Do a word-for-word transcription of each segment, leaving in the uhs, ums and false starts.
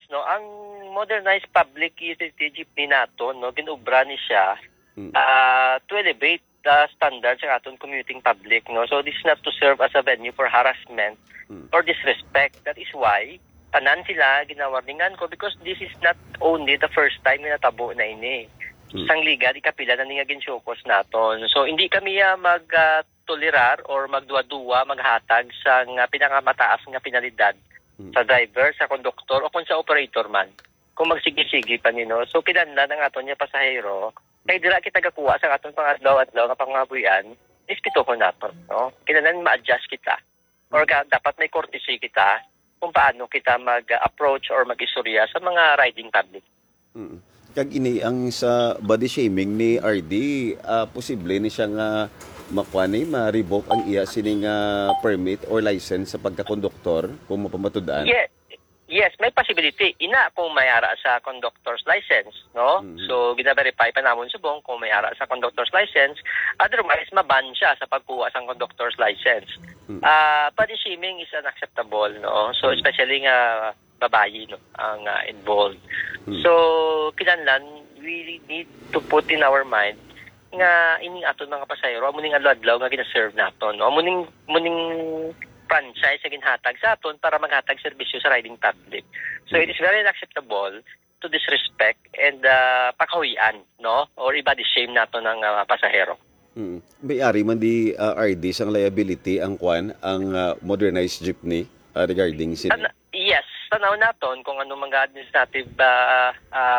no, ang modernized public utility jeepney nato, no, ginubra ni siya Mm. uh, to elevate the standards ng aton commuting public, no. So this is not to serve as a venue for harassment Mm. or disrespect. That is why tanan sila ginawarningan ko, because this is not only the first time na natabo na ini. Mm. Sang liga di kapila na nga ginsyokos naton. So hindi kami uh, mag uh, tolerar or magduwa-duwa, maghatag sa uh, pinakamataas nga penalidad Mm. sa driver, sa konduktor, o kung sa operator man. Kung magsigi-sige pa nino. So kinahanglan ang aton nga pasahero, kay dira kita gakuha sa aton pangadlaw-adlaw nga pangabuyan, ispitohon naton, no? Kinahanglan ma-adjust kita. Or ka, dapat may courtesy kita kung paano kita mag-approach or mag-istorya sa mga riding public. Mm. Kag ini ang sa body shaming ni R D, uh, posible ni siya nga makuha ni ma-revoke ang iya sining uh, permit or license sa pagkakonduktor kung mapamatudaan. Yes. Yes, may possibility. Ina kung may ara sa conductor's license, no? Mm-hmm. So, gina-verify pa namon subong kung may ara sa conductor's license. Otherwise, maban siya sa pagkuha sa conductor's license. Mm-hmm. Uh, body shaming is unacceptable, no? So, especially nga babayi, no, ang uh, involved. Mm-hmm. So, kinahanglan, we need to put in our mind nga ining aton mga pasahero, amuning adlaw nga gina-serve naton, no? Amuning muning franchise sa ginhatag sa aton para maghatag serbisyo sa riding public. So it is very unacceptable to disrespect and uh, pakahuyan, no? Or iba di shame nato ng uh, pasahero. Mm. May-ari man di uh, R D sang liability ang kwan, ang uh, modernized jeepney uh, regarding sin. Tan- yes, tanaw naton kung ano mga administrative uh,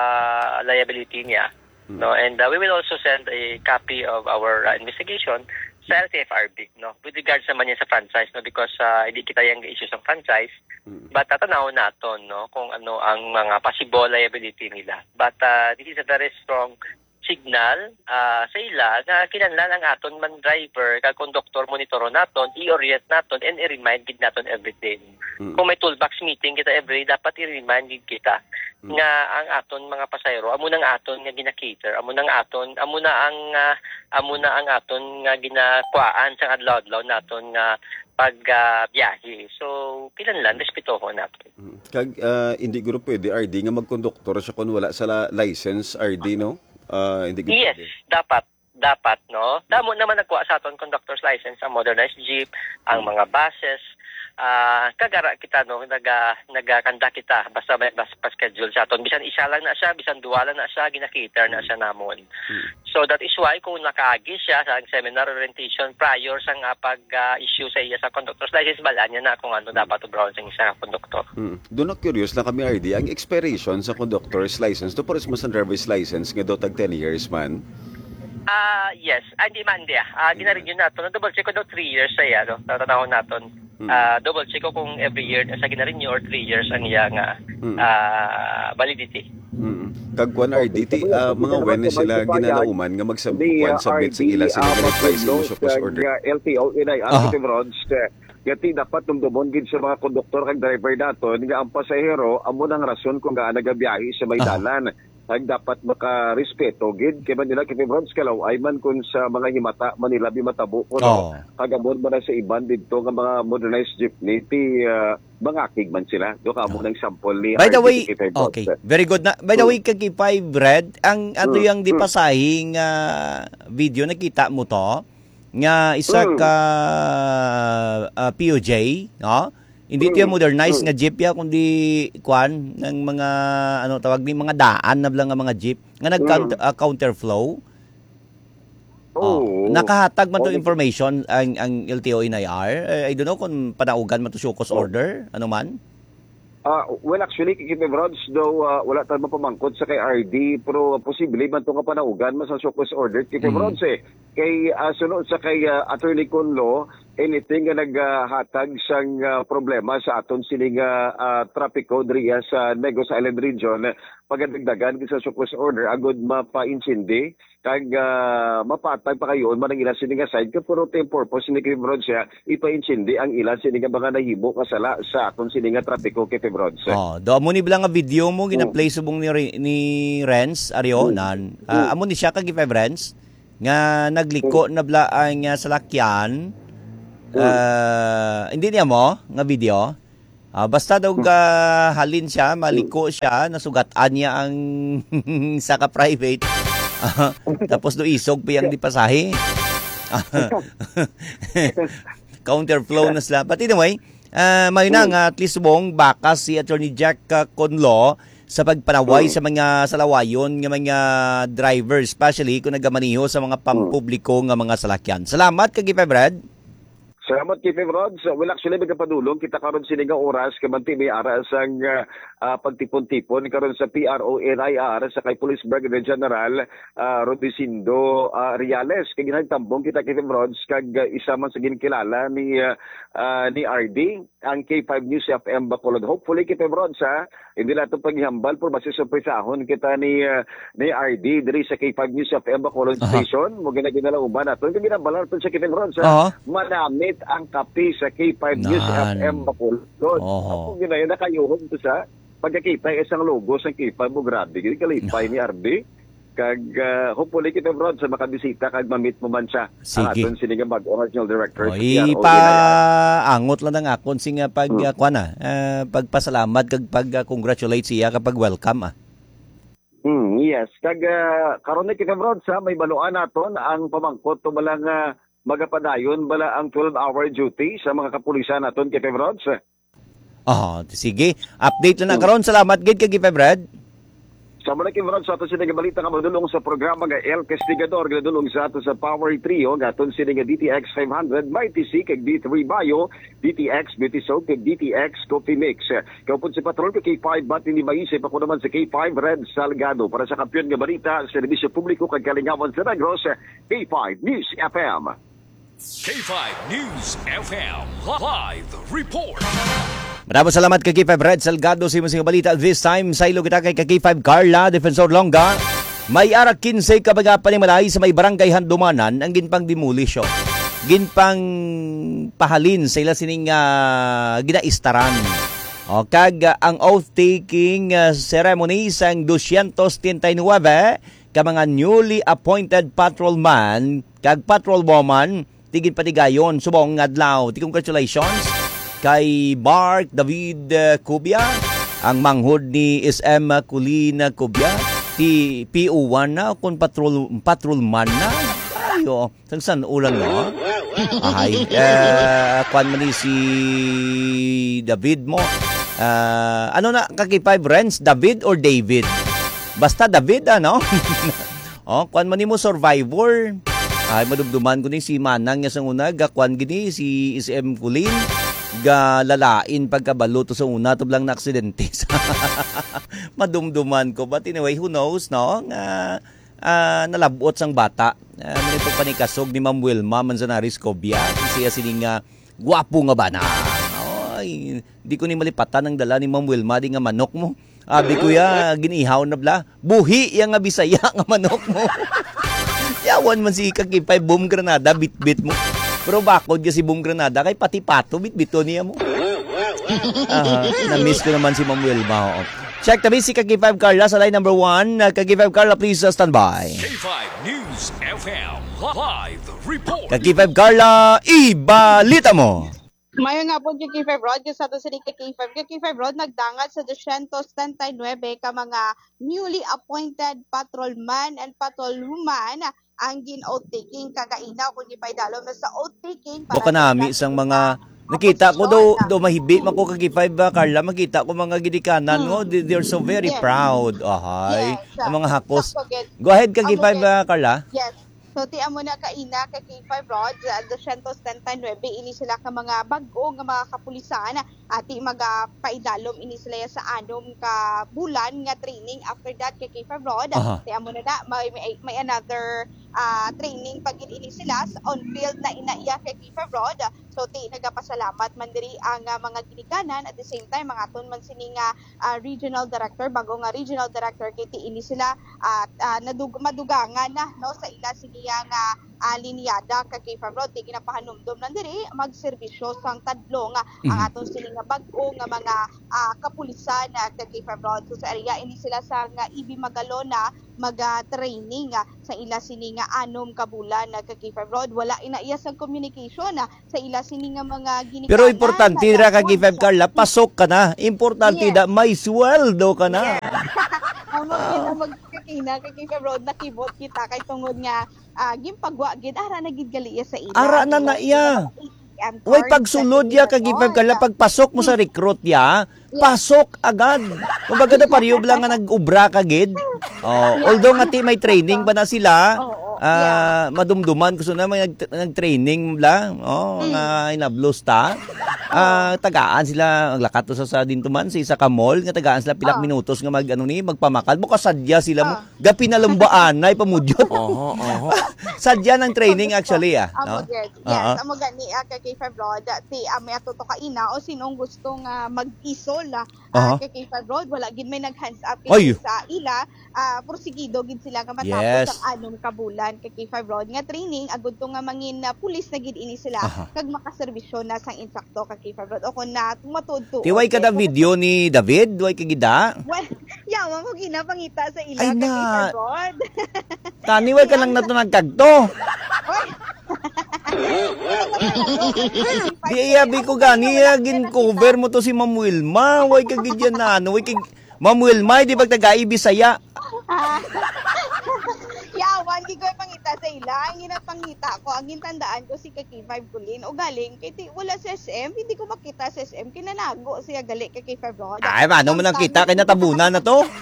uh, liability niya. Mm. No, and uh, we will also send a copy of our uh, investigation sa L T F R B, no, with regards naman yan sa franchise, no, because uh, hindi kita yung issue sa franchise, mm. but tatanaw naton, no, kung ano ang mga possible liability nila. But uh, this is a very strong signal uh, sa ila na kinahanglan ang aton man driver, kag conductor monitoro naton, i-orient naton, and i-remind gid naton every day. Mm. Kung may toolbox meeting kita every day, dapat i-remind gid kita mm. nga ang aton mga pasahero, amo nang aton nga gina-cater, amo nang aton, amo na ang uh, amo na ang aton nga ginakuan sa adlaw-adlaw naton nga pagbiyahe. Uh, so kinahanglan respetohon naton. Mm. Kag uh, hindi guro pwede R D nga magkonduktor siya kun wala sa la- license R D, no? Uh, hindi yes, pwede. dapat dapat, no? Damo naman nagkuha sa aton conductor's license ang modernized jeep, ang mga buses. Uh, kagara kita, no, naga nagakanda kita basta may bas pa-schedule sa aton, bisan isa lang na siya, bisan duwa lang na siya, gina-cater na siya namon. Hmm. So that is why kung nakaagi siya sa seminar orientation prior sa nga pag-issue uh, sa iya sa conductor's license, balaan niya na kung ano hmm. dapat ubrawon sa isa conductor. Hmm. Doon na curious lang kami R D, ang expiration sa conductor's license to pares mo sa driver's license nga daw tag ten years man. Ah, uh, yes. Ah, di man dia. Ah, uh, gina-review nato. Na double check ko daw three years sa iya, no. Tatanawon naton. Ah, uh, double check ko kung every year sa gina-renew or three years ang iya nga uh, validity. Mm. Kagkuan R D T, uh, mga when sila ginalauman nga magsabkuan submit sa ila sila nga nag-price in suppose order. L T O inay active roads. Gati dapat tumdumon gid sa mga konduktor kag driver daton nga ang pasahero amo nang rason kung gaano nagabiyahe sa may dalan. Ay dapat makarespeto gid kay man nila kay bronze kalaw ay man kun sa mga himata Manila bi matabo ko no. Kagamon man sa iban didto nga mga modernized jeepney ti uh, mga akig man sila do ka mo nang sample ni by the way okay very good na by the way kag five red ang ato yang di pasahing uh, video nakita mo to nga isa ka uh, P O J no. Hindi tiya modernized nga jeep ya kundi kwan ng mga ano tawag ni mga daan na lang nga mga jeep nga nag uh, counterflow. Oh, oh. Nakahatag man to information ang ang L T O in I R. I don't know kung panaugan man to Shukos order ano man. Uh, well, actually, kikita Brods, though uh, wala tayo mapamangkot sa kay R D, pero posible man itong kapanaugan, mas ang Shukos order. Kikita mm. Brods eh, kay uh, sunod sa kay uh, Attorney Conlo, anything nga naghatag uh, sang uh, problema sa aton sining uh, uh, traffic code riya sa Negros Island Region, pagadagdagan sa Shukos order, agod mapa-insindi, kag uh, mapatag pa kayo, manang ilan sining side, ka puro time purpose, ni Kikita Brods siya, ipa-insindi ang ilan sining mga nahibo kasala sa aton sining traffic code, Kikita Brods. Oh, do mo ni bilang nga video mo gina-play subong ni ni Renz Ario nan. Uh, amo ni siya kag five Renz nga nagliko na bla ang uh, salakyan. Uh, hindi niya mo nga video Ah, basta daw ga halin siya, maliko siya, nasugatan niya ang saka private. Ah, tapos do isog pa yung di pasahe. Counterflow na sila. But anyway, uh, may na nga at least mong bakas si Attorney Jack uh, Conlo sa pagpanaway sa mga salawayon ng mga driver, especially kung nagamaniho sa mga pampubliko ng mga salakyan. Salamat kay Brad. Salamat kay Rods. Well, actually, magkapadulong kita karon sini nga oras kamanti may aras ang uh, uh, pagtipon-tipon karon sa P R O N I R sa kay Police Brigadier General uh, Rodicindo uh, Riales. Kay ginagtambong kita kay Rods kag uh, isa man sa ginkilala ni uh, uh, ni R D ang K five News F M Bacolod. Hopefully kay Rods ha, hindi nato paghihambal por base sorpresahon kita ni uh, ni R D diri sa K five News F M Bacolod uh-huh. Station. Mo ginagina uban nato kay ginabalar sa kay Rods ha. Uh-huh. Manamit ang kape sa K five News F M Bacolod. Oh. Ako ginayon na kayuhon to sa pagkakita isang logo sa K five mo grabe gid kalipay ni R D. Kag uh, hopefully kita Rod sa makabisita kag ma-meet mo man siya. Ang aton sini nga bag-o regional director. O, ipa-angot lang ng akon singa pag hmm. uh, kuan na, uh, pagpasalamat kag pag-congratulate siya kapag welcome ah. Hmm, yes. Kag uh, karon na kita Rod sa may baluan naton ang pamangkot to balang uh, magapadayon bala ang twelve hour duty sa mga kapulisan naton kay Rods. Oh, sige. Update lang na karon. Salamat gid kay Brad. Sa mga kay Rods sa ato sini nga balita nga madulong sa programa nga El Castigador nga dulong sa ato sa Power Trio gaton sini nga D T X five hundred, Mighty C kag D three Bio, D T X Beauty Soap kag D T X Coffee Mix. Kaupod si Patrol kay K five bat ni maisip ako naman sa K five Red Salgado para sa kampiyon nga balita serbisyo publiko kag kalingawan sa Negros K five News F M. K five News F M Live Report. Maraming salamat kay K five Red Salgado sa imong balita. This time, sa ilo kita kay K five Carla, Defensor Longga. May ara kinse kabaga panimalay sa may barangay Handumanan ang ginpang demolisyo. Ginpang pahalin sa ila sining uh, ginaistaran. O kag uh, ang oath-taking uh, ceremony sang two thirty-nine ka mga newly appointed patrolman kag patrolwoman tigin patigayon subong adlaw. Ti congratulations kay Mark David uh, Cubia, ang manghod ni S M Culina Cubia, ti P O one na kung patrol patrolman na. Ayo, san ulan no? Ay, uh, kwan man ni si David mo. Uh, ano na kay five Renz, David or David? Basta David ano? Oh, kwan man ni mo survivor. Ay madumduman ko ni si Manang nga sa una, gakwan gini si S M Culin. Ga lalain pagkabalo to sa una to lang na aksidente. Madumduman ko, but anyway, who knows no nga uh, nalabot sang bata uh, manito panikasog ni Ma'am Wilma Manzanares Cobia siya sining uh, gwapo nga bana. Ay, di ko ni malipatan ang dala ni Ma'am Wilma di nga manok mo. Abi ko ya ginihaw na bla buhi yang nga Bisaya nga manok mo. Yawan man si kakipay boom granada bit-bit mo. Pero bakod kasi Boom Granada kay pati pato bit-bito niya mo. Uh, na-miss ko naman si Ma'am Wilma. Check tabi si K five Carla sa line number one. K five Carla, please uh, stand by. K five News F M Live Report. K five Carla, ibalita mo. Mayo nga po yung K five Rod, yung sa ito sila K five. K five Rod nagdangat sa two thirty-nine ka mga newly appointed patrolman and patrolwoman ang gin-oath-taking kagainaw kung di pa idalo na sa oath-taking. Do ka nami isang mga nakita ko do, do mahibit mako kag K five Carla, makita ko mga gidikanan mo, hmm. they're so very yes. proud. Ahay, yes. Ang mga hakos. Go ahead kag K five Carla. Yes. So, tiyan mo na kaina kay K five Rod, two thirty-nine, ini sila ka mga bag-o nga mga kapulisan, ati magapaidalom ini sila sa anom ka bulan nga training. After that, kay K five Rod, uh-huh. tiyan mo na na, may, may, may another uh, training pag ini sila sa on-field na inaiya kay K five Rod. So, ti nagapasalamat man diri ang uh, mga ginikanan. At the same time, mga ton man sini nga uh, regional director, bago nga regional director, kay ti ini sila at uh, uh, nadug madugangan na no sa ila sige nga uh, linyada ka K five Rod, di ginapahanumdom nan diri magserbisyo sang tadlo nga ang atong sila nga bag-o nga mga uh, kapulisan na uh, K five Rod. So sa area ini sila sa nga I B Magalona mag-training uh, sa ila sini nga anom ka bulan na uh, K five Rod. Wala ina iya sang communication uh, sa ila sini nga mga ginikanan. Pero importante ra ka K five Carla, pasok ka na. Importante yes. da may sweldo ka na. Yes. Amo kita magkakina kay K five Rod nakibot kita kay tungod nga uh, gimpagwa gid ara na gid gali sa ila. Ara na na iya. Way pagsulod ya kag K five Carla pagpasok mo sa recruit ya, pasok agad. Kumbaga da pariyog lang nga nag-ubra ka gid. Oh, although nga ti may training pa na sila. Ah, uh, madumduman gusto na may nag- nag-training la. Oh, mm. nga inablos ta. Ah, uh, tagaan sila aglakat to sa sa dintuman sa isa ka mall nga tagaan sila pilak oh. minutos nga mag ano ni magpamakal mo kasadya sila mo. Oh. Gapi na lumbaan nay pamudyot. Oo, oo. Sadya ng training actually ah. No? Yes, uh-huh. Amo gani uh, kay K five Rod ti ame uh, ato to kaina o sinong gustong uh, mag-isol uh, uh-huh. kay K five Rod wala gid may nag-hands up kay sa ila uh, porsigido gid sila nga matapos yes. ang anom ka bulan kay K five Rod nga training agud to nga mangin uh, pulis na gid ini sila uh-huh. kag makaserbisyo na sang insakto kay K five Rod o kun na tumatod to. Tiway ka da video ni David, way ka gida? Well, yawa mo ginapangita sa ila kay K five Rod. Tani way ka lang nato nagkagto. Di ayabi ko gani gin cover mo to si Ma'am Wilma, way ka gid yan na ano, way ka Ma'am Wilma di pagtagai Bisaya. Yawan, di ko pangita sa ila. Ang ginapangita ko, ang gintandaan ko si K five Kulin. O galing, kaya wala sa S M, hindi ko makita sa S M. Kinanago siya gali kay K five Rod. Ay, paano mo lang kita? Kaya natabunan na to?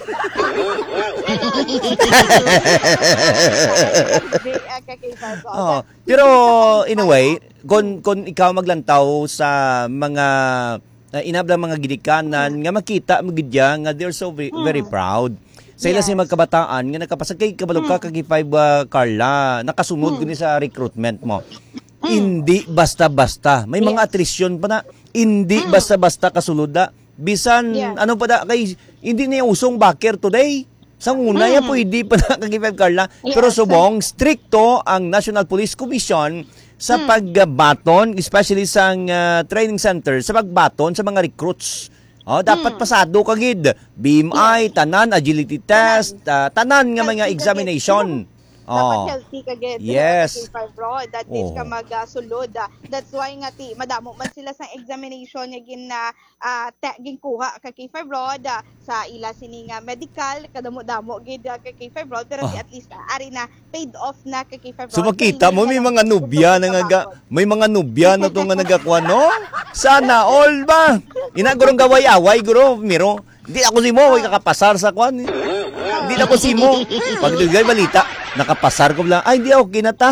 Oh, pero in a way, kung, kung ikaw maglantaw sa mga uh, inablang mga gidikanan, nga makita mo gidya, nga they're so very, very proud. Sa ila yes. si magkabataan nga nakapasag kay kabalo ka kag five uh, Carla nakasunod gani hmm. sa recruitment mo. Hmm. Hindi basta-basta. May yes. mga attrition pa na hindi hmm. basta-basta kasulod da. Bisan yes. ano pa da kay hindi niya usong backer today. Sa una hmm. ya pwede pa na kag five Carla yes. pero subong stricto ang National Police Commission sa hmm. pagbaton especially sa uh, training center sa pagbaton sa mga recruits. Oh, dapat hmm. pasado ka gid. B M I, tanan, agility test, uh, tanan nga mga examination. Dapat healthy ka gid. Yes. K five Rod, that is oh. ka magsulod. Uh, that's why nga ti madamo man sila sa examination nga gin na uh, te, ginkuha ka K five Rod uh, sa ila sini nga medical kadamo-damo gid uh, ka K five Rod pero oh. si at least uh, ari na paid off na ka K five Rod. So makita mo may mga nubya na nga may mga nubya na to nga nagakuha no? Sana all ba? Ina gurong gaway-away guro miro. Hindi ako si mo, way kakapasar sa kwan. Hindi na ako si mo. Pag dugay balita, nakapasar ko lang. Ay, hindi ako kinata.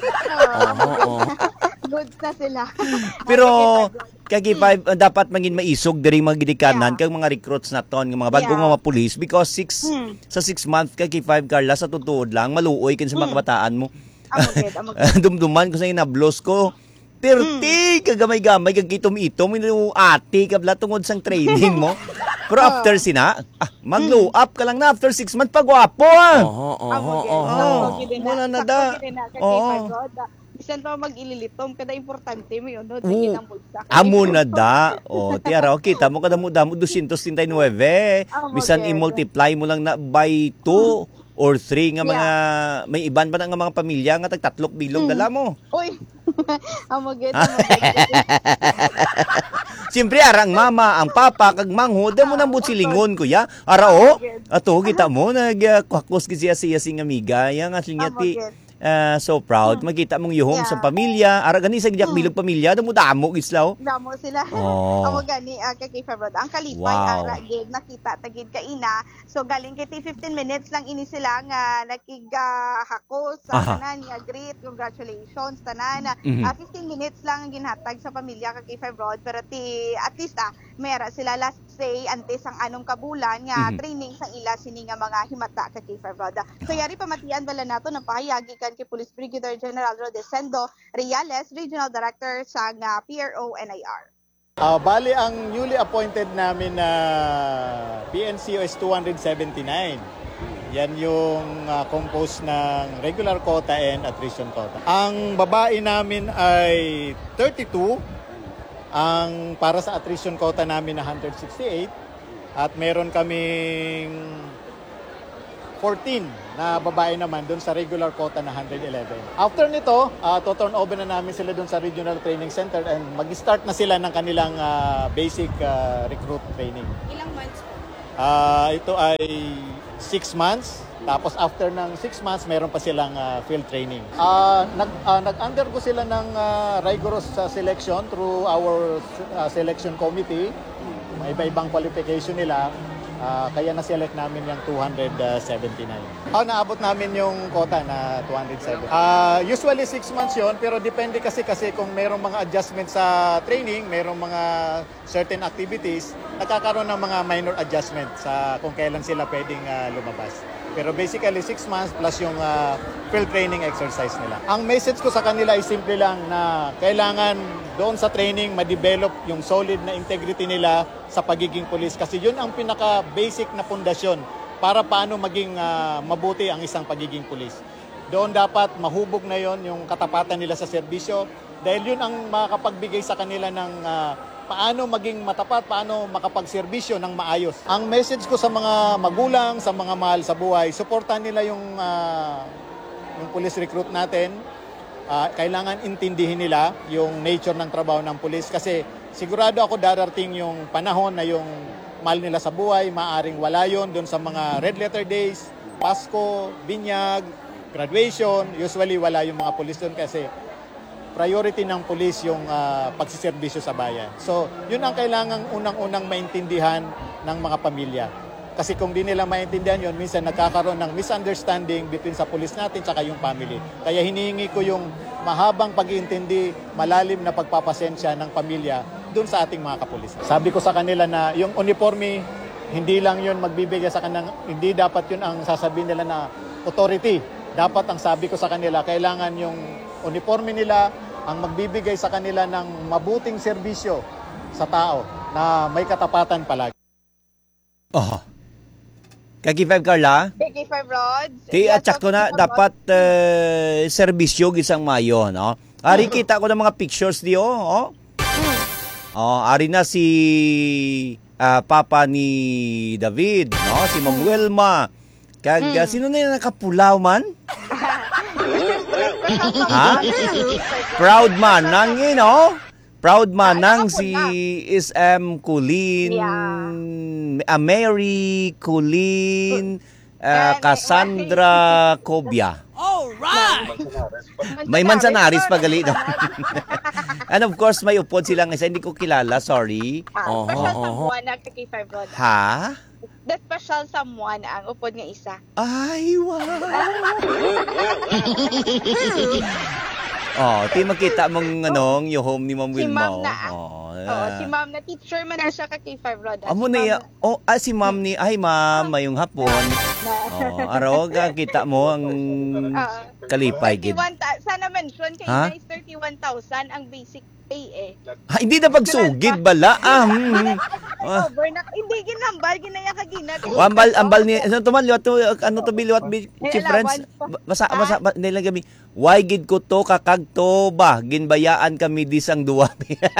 Oo. Good na sila. Pero, kaya five, uh, dapat maging maisog dari mga gidikanan yeah. kag mga recruits na ton, mga bagong yeah. mga police because six, hmm. sa six months kay five Carla, sa tutuod lang, maluoy kin sa mga hmm. kabataan mo. Amagid, amagid. Dumduman ko sa inablos ko. Perti, mm. kagamay-gamay, kagitom-itom, yung ati, kabla tungod sang training mo. Pero after sina, ah, mag-low up ka lang na after six months, pagwapo ah. Oo, oo, oo. Muna na da. Oo. Bisan pa mag-ililitom, kada importante mo yun, no? Tingin ang bulsa. Amo na da. O, tiara, o, kita mo, kada mo, damo, two hundred thirty-nine. Bisan i-multiply mo lang na by two or three nga mga, yeah. may iban pa na nga mga pamilya nga tagtatlok bilog, dala mo. Uy. Amagid, amagid. Siyempre, arang mama, ang papa, kag mangho, da mo nang butsilingon, kuya. Ara, o, ato, kita mo, nag-kwakos siya siya sing amiga, yang asling niya ti, uh, so proud. Magkita mong yuhong yeah. sa pamilya, ara gani sa gijak bilog pamilya, damo damo gislaw. Damo sila. Oh. Amo gani uh, kay K five Rod. Ang kalipay wow. ara gid nakita tagid kaina. So galing kay fifteen minutes lang ini sila nga nakigahako sa uh-huh. tanan nga great congratulations tanan. Mm-hmm. Uh, fifteen minutes lang ang ginhatag sa pamilya kay K five Rod pero ti at least ah mera sila last say antes ang anong kabulan nga mm-hmm. training sa ila sini nga mga himata kay K five Rod. So yari pamatian bala nato ng pahayagi kay Police Brigadier General Rodesendo Riales, Regional Director sa uh, P R O N I R. Uh, bali, ang newly appointed namin na uh, P N C O is two hundred seventy-nine. Yan yung uh, composed ng regular quota and attrition quota. Ang babae namin ay thirty-two, ang para sa attrition quota namin na one hundred sixty-eight, at meron kaming fourteen na babae naman doon sa regular quota na one hundred eleven. After nito, uh, to-turn over na namin sila doon sa Regional Training Center and mag-start na sila ng kanilang uh, basic uh, recruit training. Ilang months po? Uh, ito ay six months. Tapos after ng six months, meron pa silang uh, field training. Uh, nag, uh, nag-undergo sila ng uh, rigorous uh, selection through our uh, selection committee. May iba-ibang qualification nila. Uh, kaya na-select namin yung two hundred seventy-nine. Oh, naabot namin yung quota na two hundred seven. Uh, usually six months yon, pero depende kasi kasi kung mayroong mga adjustments sa training, mayroong mga certain activities, nagkakaroon ng mga minor adjustment sa kung kailan sila pwedeng uh, lumabas. Pero basically six months plus yung uh, field training exercise nila. Ang message ko sa kanila ay simple lang na kailangan doon sa training ma-develop yung solid na integrity nila sa pagiging pulis. Kasi yun ang pinaka-basic na pundasyon para paano maging uh, mabuti ang isang pagiging pulis. Doon dapat mahubog na yon yung katapatan nila sa serbisyo dahil yun ang makapagbigay sa kanila ng uh, paano maging matapat, paano makapagserbisyo ng maayos. Ang message ko sa mga magulang, sa mga mahal sa buhay, suportahan nila yung, uh, yung police recruit natin. Uh, kailangan intindihin nila yung nature ng trabaho ng police kasi sigurado ako darating yung panahon na yung mahal nila sa buhay, maaring wala yun doon sa mga red letter days, Pasko, binyag, graduation. Usually wala yung mga police doon kasi priority ng police yung uh, pagsiservisyo sa bayan. So, yun ang kailangang unang-unang maintindihan ng mga pamilya. Kasi kung di nila maintindihan yun, minsan nagkakaroon ng misunderstanding between sa police natin at yung family. Kaya hinihingi ko yung mahabang pag-iintindi, malalim na pagpapasensya ng pamilya dun sa ating mga kapulis. Sabi ko sa kanila na yung uniforme, hindi lang yun magbibigay sa kanang, hindi dapat yun ang sasabihin nila na authority. Dapat ang sabi ko sa kanila, kailangan yung uniforme nila ang magbibigay sa kanila ng mabuting serbisyo sa tao na may katapatan palagi. Oh. Kaki five Carla? Kaki five Rods. Ti atsak ko na dapat uh, serbisyo gisang mayo, no? Ari kita ko ng mga pictures di oh. Oh, oh ari na si uh, papa ni David, no? Si Ma'am Wilma. Kag mm. sino na yung nakapulaw man? Ha? Proud man nang you know? Proud man nang si S M Kulin, yeah. uh, Mary Kulin, uh, Cassandra Cobia. All right. May Manzanares pagali no. And of course may upod silang isa hindi ko kilala, sorry. Oh, special oh, someone oh. Kaki five Rods. Ha? The special someone ang upod nga isa. Ay, wow. Oh, ti makita mong anong yung home ni Ma'am Wilma. Si Ma'am na. Oh, uh, oh, si Ma'am na teacher man na siya ka K five Rods. Amo si na oh, ah, si Ma'am ni ay Ma'am mayong hapon. Oh, araw ka kita mo ang uh, kalipay gid. Sana mention kay huh? Nice thirty-one thousand ang basic pay eh. Ha, hindi na pagsugid bala. Ah, hmm. Ah. Hindi ginambal ginaya ka ginat. Ambal ambal ni ano to man liwat to ano to biliwat bi si friends. Basa basa nila gabi. Why gid ko to kakagto ba ginbayaan kami disang duwa.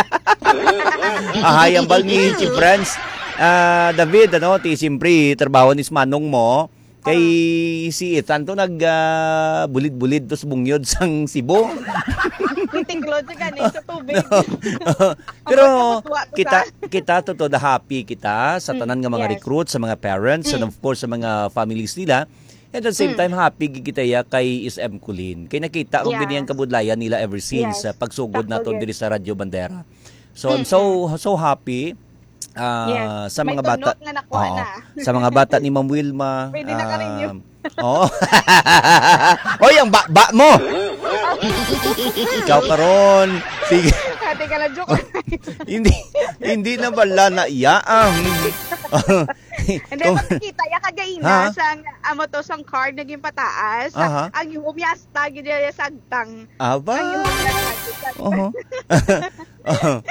Ahay ambal ni si friends. Uh, David ano ti simpre trabaho ni Manong mo. Kay si Ethan to nag uh, bulid-bulid to sa bungyod sang Cebu. Titinglod sa kanin sa tubig. Pero kita kita to the happy kita sa tanan nga mga yes. recruits, sa mga parents, mm. and of course sa mga families nila. At the same mm. time happy kita ya kay S M Kulin. Kay nakita ko yes. ganyan kabudlayan nila ever since yes. uh, pagsugod naton diri sa Radyo Bandera. So I'm so so happy. Uh, yes. sa mga may bata na nakuha oh, na. Sa mga bata ni Ma'am Wilma. Pwede na ka rin yun. Oh. Oy, ang ba, ba mo. Ikaw karon. Sige. Ate ka lang joke. hindi hindi na bala na iyaang. And then makikita ya kagaina sang amo to sang card naging pataas. Uh-huh. Ang yung umyasta gid ya sagtang. Aba. Ang yung uh-huh. Ay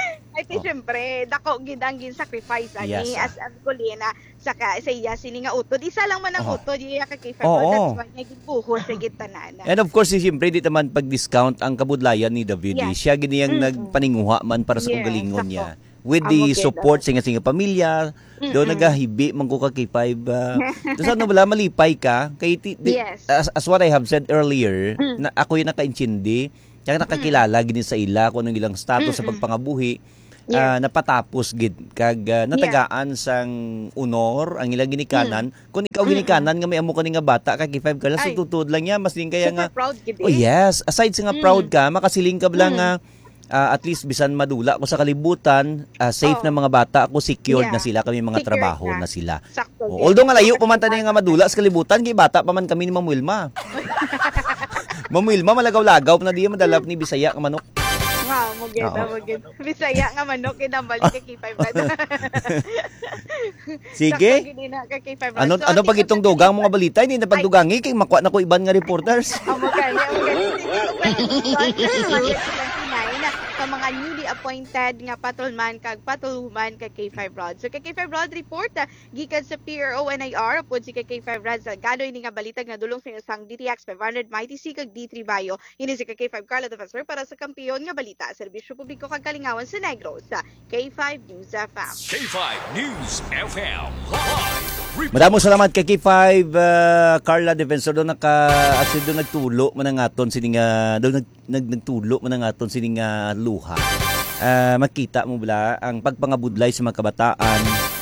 Kasi syempre, dako gid ang gin-sacrifice ani Yes, ah. as ang kulina sa ka sa iya sini nga utod. Isa lang man ang Oo. utod iya ka kay Oo. Febro. That's why niya gibuhos sa gitanan. And of course, si siyempre, di naman pag-discount ang kabudlayan ni David. Yes. Siya ganiyang Mm-mm. nagpaninguha man para sa Yes, kagalingon ako. niya. With Amo the gid, support ako. sa nga pamilya, do nagahibi man ko ka K five. Uh, doon wala malipay ka. Kay, ti, di, Yes. as, as what I have said earlier, na ako yung naka-intindi, kaya nakakilala gini sa ila kung anong ilang status sa Mm-mm. pagpangabuhi. Yes. ah, napatapos gid kag ah, natagaan sang honor ang ilang ginikanan kung ikaw ginikanan nga may amo ka ni nga bata kay K five ka lang Ay. so tutod lang niya mas din kaya nga Super proud gid. oh yes aside sa nga Mm. proud ka makasiling ka lang Mm. nga ah, at least bisan madula ko sa kalibutan ah, safe Oh. na mga bata ako secured Yeah. na sila kami mga Secured trabaho na. na sila. Sakto. Oh, gid. although nga layo pa man tayo nga madula sa kalibutan kay bata pa man kami ni Ma'am Wilma. Ma'am Wilma malagaw-lagaw na di madalap ni Bisaya ka manok. Wow, mo gid, Oo. mo gid. Bisaya nga manok kinambal kay K five Brad. Sige. Sakto gid na kay K five Brad. Ano So, ano di pag ko itong sa dugang K five mga balita hindi na pagdugangi kay makuha na ko iban nga reporters. Amo kay, amo kay. Sa mga newly appointed nga patrolman kag patrolwoman kay K five Rod. So kay K five Rod report ah, gikan sa P R O N I R upod si kay K five Rod Salgado ini nga balita nga dulong sa isang D T X five hundred Mighty C kag D three Bayo. Ini si kay K five Carla Defensor para sa kampiyon nga balita serbisyo publiko kag kalingawan sa Negros sa K five News F M. K five News F M. Live report. Maraming salamat kay K five uh, Carla Defensor do naka actually do nagtulo man ang aton sini nga do nag, nag nagtulo man ang aton sini nga luha. Uh, makita mo bala ang pagpangabudlay sa mga kabataan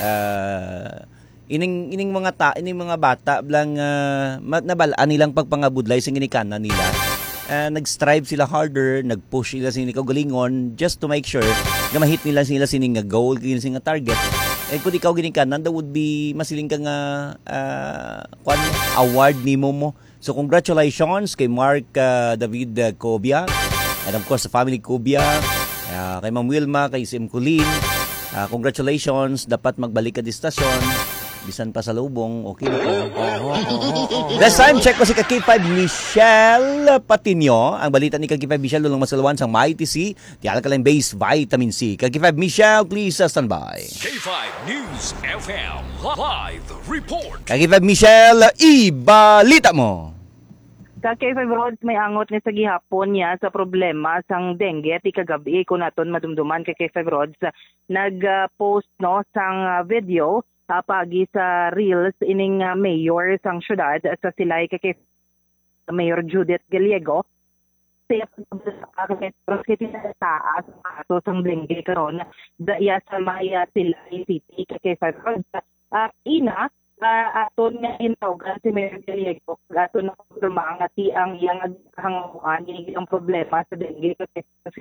uh, ining ining mga ta ining mga bata blang uh, nabalaan nilang pagpangabudlay sa ginikanan nila. Uh, nag-strive sila harder, nag-push sila sa kagalingon just to make sure na mahit nila sila sining nga goal, sining nga target. Eh kung ikaw ginikanan, that would be masiling ka nga uh, kwan, award nimo mo. So congratulations kay Mark uh, David uh, Cobia and of course sa family Cobia, uh, kay Ma'am Wilma, kay Sim Colleen. Uh, congratulations, dapat magbalik ka di stasyon. Bisan pa sa lubong, okay na po. Oh, oh, oh, oh. This time, check ko si K five Michelle Patinio. Ang balita ni K five Michelle, lulong masalawan sa Mighty C. Di alkaline base vitamin C. K five Michelle, please uh, stand by. K five News F M. Live report. K five Michelle, ibalita mo. Sa K five Roads may angot ni sa gihapon niya sa problema sang dengue ti kagabi ko naton madumduman kay K five Roads nag-post no sang uh, video uh, pagi sa Reels ining uh, mayor sang syudad sa silay kay Mayor Judith Gallego siya pagkakit sa taas ato sang dengue karon daya sa Maya Silay City kay five Roads uh, ina uh, aton nga intawagan si Mayor Gallego aton na kumanga ti ang iyang hanguan ang problema sa dengue kasi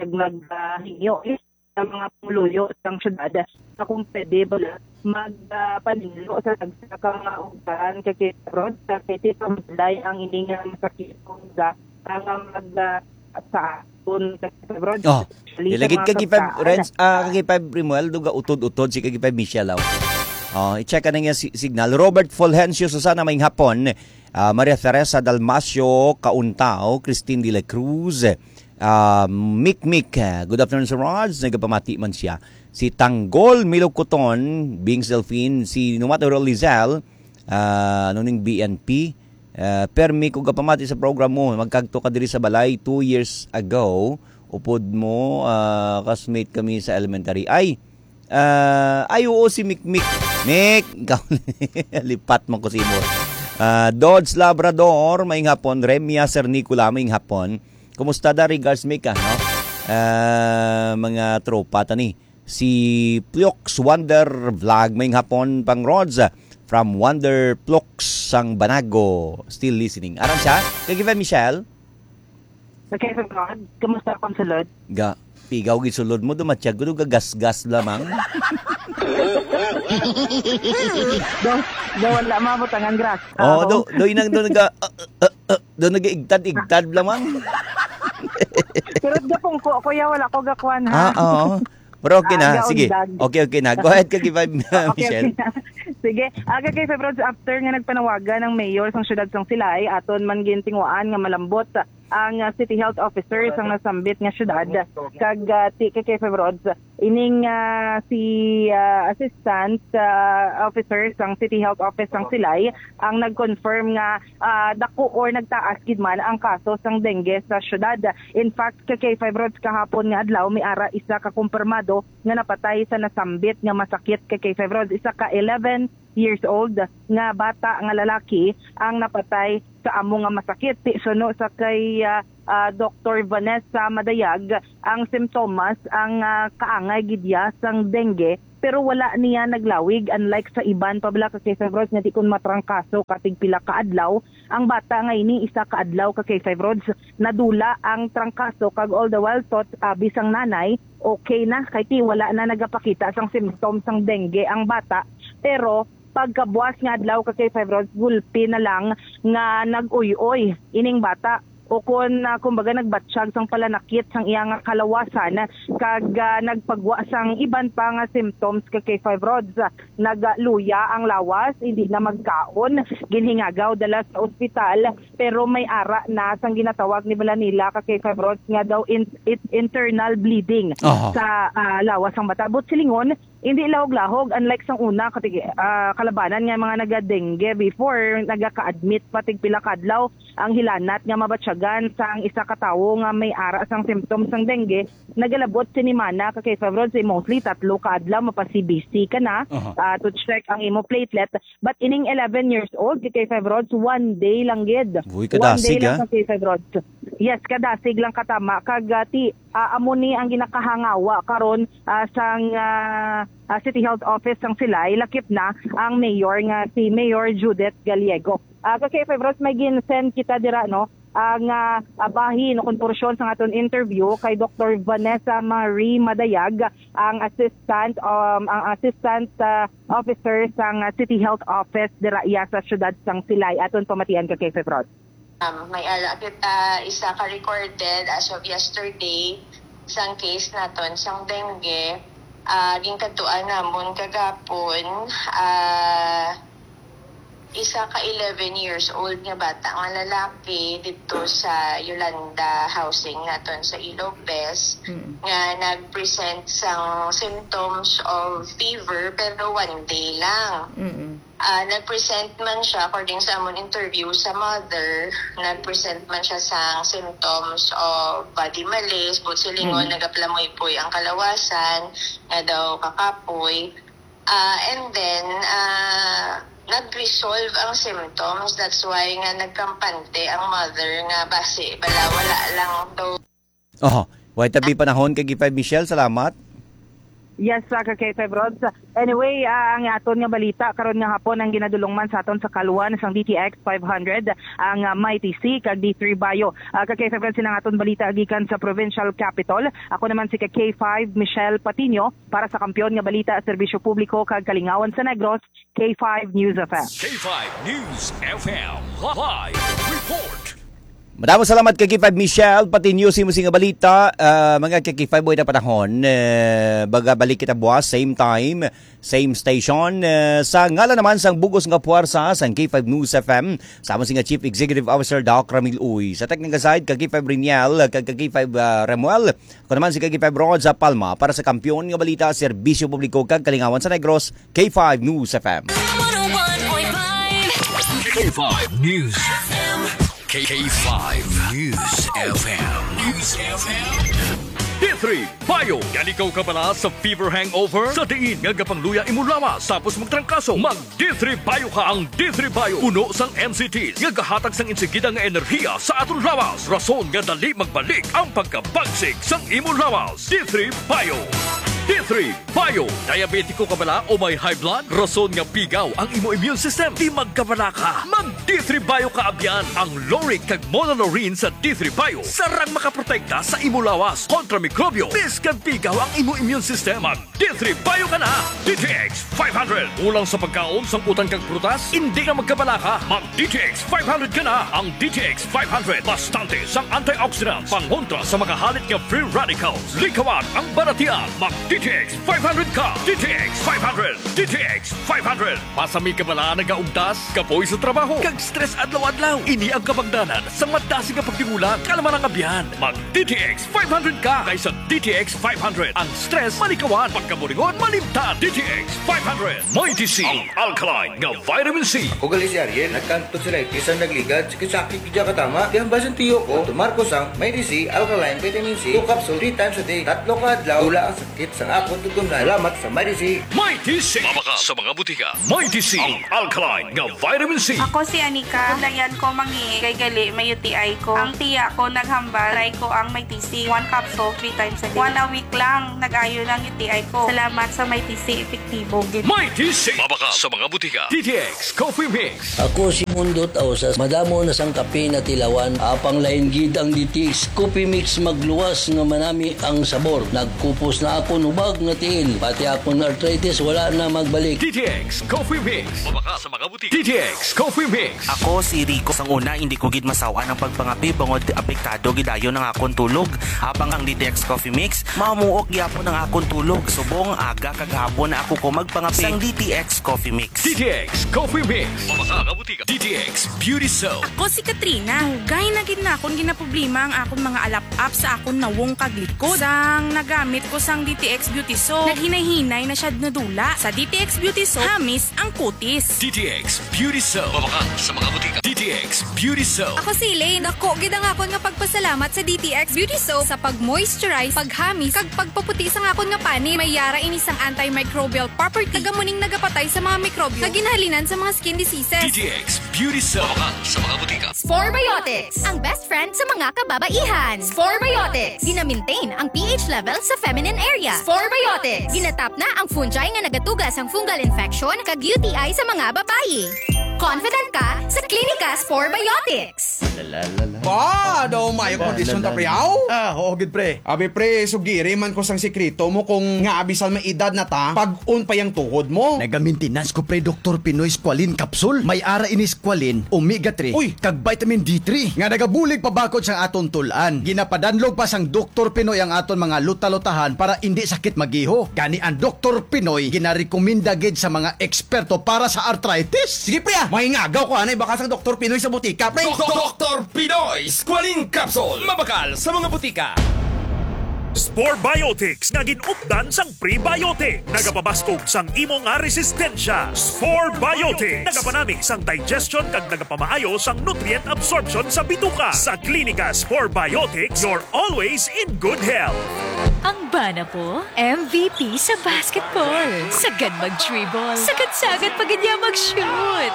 naghingyo uh, sa mga puluyo sang syudad na kung pwede ba magpanilo uh, sa tagsaka nga ugan kay Rod sa kiti pamulay ang ining masakit nga ang mag uh, sa aton kay Rod. Oh, ilagid ka K five Renz, ah K five Rimuel duga utod-utod si K five Michelle. Oh, i-check ka na nga si- signal. Robert Fulgencio Susana maing hapon. Uh, Maria Teresa Dalmasio Kauntao, Christine de la Cruz, uh, Mick Mick. Good afternoon Sir Rods. Nagapamati man siya. Si Tanggol Milocuton, Bings Delphine, si Numato Lizal, uh, ano ning B N P. Uh, permi ko kapamati sa program mo. Magkagto ka diri sa balay two years ago. Upod mo, uh, classmate kami sa elementary. Ay, uh, ay oo si Mick Mick. Mick, lipat mo ko si mo. Uh, Dodge Labrador, maing hapon. Remia Cernicula, maing hapon. Kumusta da regards Mick, no? Uh, mga tropa tani. Si Plux Wonder Vlog, maing hapon pang Rods. From Wonder Plux sang Banago. Still listening. Aram siya? Kaya Michelle? Okay, Sir Rod, kamusta akong sulod? Ga, pigaw gisulod mo, dumatsyag ko, gagas-gas lamang. do, do wala mabutangan grass. Oo, oh, do, do inang do naga, uh, uh, uh, do naga-igtad-igtad lamang. Pero do pong ko, kuya wala ko gakuan Ah, ha. oo. Pero okay na, Ah, sige. gaundag. Okay, okay na. Go ahead, kag-give uh, Michelle. Okay, okay. Sige, aga kay February after nga nagpanawagan ng mayor sang syudad sang Silay aton man gintingwaan nga malambot ang uh, City Health Officer sang nasambit nga syudad kag uh, ti kay Febrods ining uh, si uh, Assistant uh, Officer sang City Health Office sang Silay ang nag-confirm nga uh, dako or nagtaas gid man ang kaso sang dengue sa syudad. In fact, kay Febrods kahapon nga adlaw may ara isa ka kumpirmado nga napatay sa nasambit nga masakit kay Febrods, isa ka eleven years old nga bata nga lalaki ang napatay sa amo nga masakit. Suno sa kay uh, uh, Doctor Vanessa Madayag, ang simptomas ang uh, kaangay gidya sang dengue pero wala niya naglawig unlike sa iban pabla kay Febrods nga di kun matrangkaso katig pila ka adlaw. Ang bata nga ini isa ka adlaw kay Febrods nadula ang trangkaso kag all the while thought uh, bisang nanay okay na kay ti wala na nagapakita sang symptoms sang dengue ang bata pero pagkabuas nga adlaw kay Febrods gulpi na lang nga nag-uy-uy ining bata o kung uh, kumbaga nagbatsyag sang palanakit sang iyang kalawasan kag uh, nagpagwa sang iban pa nga symptoms kay Febrods. Nagluya ang lawas, hindi na magkaon, ginhingagaw dala sa ospital pero may ara na sang ginatawag ni Balanila kay Febrods nga daw in, it, internal bleeding uh-huh. sa uh, lawas sang bata. But silingon hindi lahog-lahog unlike sang una katig uh, kalabanan nga mga naga-dengue before nagaka-admit patig pila kadlaw ang hilanat nga mabatyagan sang isa ka tawo nga may ara sang symptoms sang dengue nagalabot sinimana kay Febrods mostly tatlo ka adlaw mapa-C B C ka na uh-huh. uh, to check ang imo platelet but ining eleven years old kay Febrods one day lang gid Uy, kadasig, one day lang kay Febrods. Yes, kadasig lang katama kag ti uh, amo ni ang ginakahangawa karon uh, sang uh, uh, City Health Office sang Silay lakip na ang mayor nga si Mayor Judith Gallego. Uh, kay Febrods may gin-send kita dira no ang uh, bahin o konporsyon sa aton interview kay Doctor Vanessa Marie Madayag ang assistant um, ang assistant uh, officer sang uh, City Health Office dira iya sa syudad sang Silay aton pamatian kay Febrods. Um, may ala kita isa ka recorded as of yesterday sang case naton sang dengue uh, gingkatuan namon kagapon uh, isa ka eleven years old nga bata nga lalaki dito sa Yolanda housing naton sa Ilocos mm. nga nag-present sang symptoms of fever pero one day lang. Mm-hmm. Uh, nag-present man siya, according sa amon interview sa mother, nag-present man siya sa symptoms of body malaise, silingon, mm-hmm. nagaplamoy-poy ang kalawasan, nga daw kakapoy. Uh, and then, uh, nag-resolve ang symptoms. That's why nga nagkampante ang mother nga base, bala wala lang daw. Oh, why tabi panahon kay Gipay Michelle, salamat. Yes, sa kay Febrods. Anyway, uh, ang aton nga balita karon nga hapon ang ginadulongman sa aton sa kaluan sang D T X five hundred ang uh, Mighty C kag D three Bayo. Uh, kay Febrods sinang aton balita gikan sa provincial capital. Ako naman si K five Michelle Patino para sa kampiyon nga balita serbisyo publiko kag kalingawan sa Negros, K five News F M. K five News F M live report. Maraming salamat kay K five Michelle, pati news mo nga balita, uh, mga kay K five boy na panahon, uh, baga balik kita buwas, same time, same station, uh, sa ngalan naman sang bugos nga puwersa sa K five News F M, sama si nga Chief Executive Officer Doc Ramil Uy, sa technical side, kay K five Riniel, kay K five uh, Remuel, ako naman si K five Rod sa Palma, para sa kampiyon nga balita, serbisyo publiko kag kalingawan sa Negros, K five News F M. K five News F M. K five News F M. News F M. D three Bayo. Galikaw ka pala sa fever hangover? Sa diin nga gapangluya imo lawas tapos magtrangkaso. Mag D three Bayo ka ang D three Bayo. Puno sang M C Ts nga gahatag sang insigida nga enerhiya sa aton lawas. Rason nga dali magbalik ang pagkabagsik sang imo lawas. D three Bayo. D three Bayo. Diabetiko ka bala o may high blood? Rason nga pigaw ang imo immune system. Di magkabala ka. Mag D three Bayo ka abyan. Ang Loric kag Monolorine sa D three Bayo. Sarang makaprotekta sa imo lawas kontra mikrobyo. Biskan pigaw ang imo immune system. Mag D three Bayo ka na. D T X five hundred. Ulang sa pagkaon sang utang kag prutas? Hindi ka magkabala ka. Mag D T X five hundred ka na. Ang D T X five hundred. Bastante sang antioxidants. Pangontra sa makahalit nga free radicals. Likawan ang baratian. Mag D T X five hundred ka! D T X five hundred! D T X five hundred! Pasami ka bala nagaugdas, kapoy sa trabaho, kag stress adlaw-adlaw. Ini ang kabagdanan sa madasi nga pagtingulang kalaman ang abyan. Mag D T X five hundred ka kaysa D T X five hundred. Ang stress malikawan, pagkaburingon malimtan. D T X five hundred. May T C, ang alkaline nga vitamin C. Ako gali si Ariel, nagkanto sila isang nagligad, sakit-sakit kaya katama. Di ang basan tiyo ko, tumarko sang May T C, alkaline vitamin C, two capsule, three times a day, tatlo ka adlaw, tula ang sakit sang akot tutumlan. Salamat sa May T C. May T C. Mabaka sa mga butika. May T C, ang alkaline nga vitamin C. Ako si Anika. Dayan ko mangi kay gali may U T I ko. Ang tiya ko naghambal, try ko ang May T C. One capsule, three times a day. One a week lang, nag-ayo lang U T I ko. Salamat sa May T C, epektibo. May T C. Mabaka sa mga butika. D T X Coffee Mix. Ako si Mundot Ausas. Madamo na sang kape na tilawan. Apang lain gid ang D T X Coffee Mix magluwas nga manami ang sabor. Nagkupos na ako nubag nga tiil. Pati akong arthritis wala na magbalik. D T X Coffee Mix. Mabaka sa mga butika. D T X Coffee Mix. Ako si Rico. Sang una hindi ko gid masawa ng pagpangapi bangod apektado gidayo ng akong tulog. Habang ang D T X Coffee Mix mamuok gyapon ng akong tulog. Subong aga kaghapon na ako ko magpangapi sang D T X Coffee Mix. D T X Coffee Mix. Mabaka nga butika. D T X Beauty Soap. Ako si Katrina. Hugay na gid na akong ginaproblema ang akong mga alap-up sa akong nawong kaglikod. Sang nagamit ko sang D T X Beauty Soap, naghinay-hinay na siya nadula. Sa D T X Beauty Soap, hamis ang kutis. D T X Beauty Soap. Mabaka sa mga butika. D T X Beauty Soap. Ako si Elaine. Ako gid ang akon nga pagpasalamat sa D T X Beauty Soap sa pag-moisturize, paghamis, kag pagpaputi sa akon nga pani. May yara ini sang antimicrobial property. Nagamuning nagapatay sa mga mikrobyo. Kaginhalinan sa mga skin diseases. D T X Beauty Soap. Mabaka sa mga butika. Sporebiotics, ang best friend sa mga kababaihan. Sporebiotics, gina-maintain ang pH level sa feminine area. Sporebiotics, ginatap na ang fungi nga nagatugas ang fungal infection kag U T I sa mga babayi. Confident ka sa Klinika Sporebiotics. Ba, daw mayo kondisyon ta priyaw? Ah, oo gid pre. Abi pre, sugiri man ko sang sekreto mo kung nga abisan may edad na ta, pag-un pa yung tuhod mo. Nagamintinas ko pre Doktor Pinoy Squalene Capsule. May ara ini Squalene, omega three, Uy, kag vitamin D three. Nga nagabulig pa bakod sang aton tulan. Ginapadanlog pa sang Doktor Pinoy ang aton mga luta-lutahan para hindi sakit magiho. Gani ang Doktor Pinoy ginarekomenda gid sa mga eksperto para sa arthritis. Sige pre, mahingagaw ko anay baka sang Doktor Pinoy sa butika pre. Doktor Pinoy Squalene Capsule. Mabakal sa mga butika. Sporebiotics nga ginupdan sang prebiotic. Nagapabaskog sang imo nga resistensya. Sporebiotics nagapanami sang digestion kag nagapamaayo sang nutrient absorption sa bituka. Sa Klinika Sporebiotics, you're always in good health. Ang bana po, M V P sa basketball. Sagad mag-dribble. Sagad-sagad pag niya mag-shoot.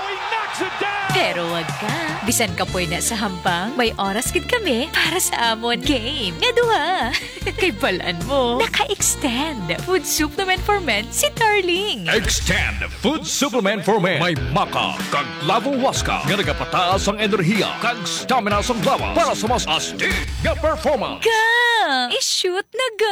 Pero wag ka. Bisan ka po na sa hampang, may oras gid kami para sa amon game. Nga duha. Kay balaan mo, naka-extend. Food supplement for men si Darling. Extend Food Supplement for Men. May maka kag lavo waska nga nagapataas ang enerhiya kag stamina sang lawas para sa mas astig nga performance. Ga! I-shoot na ga!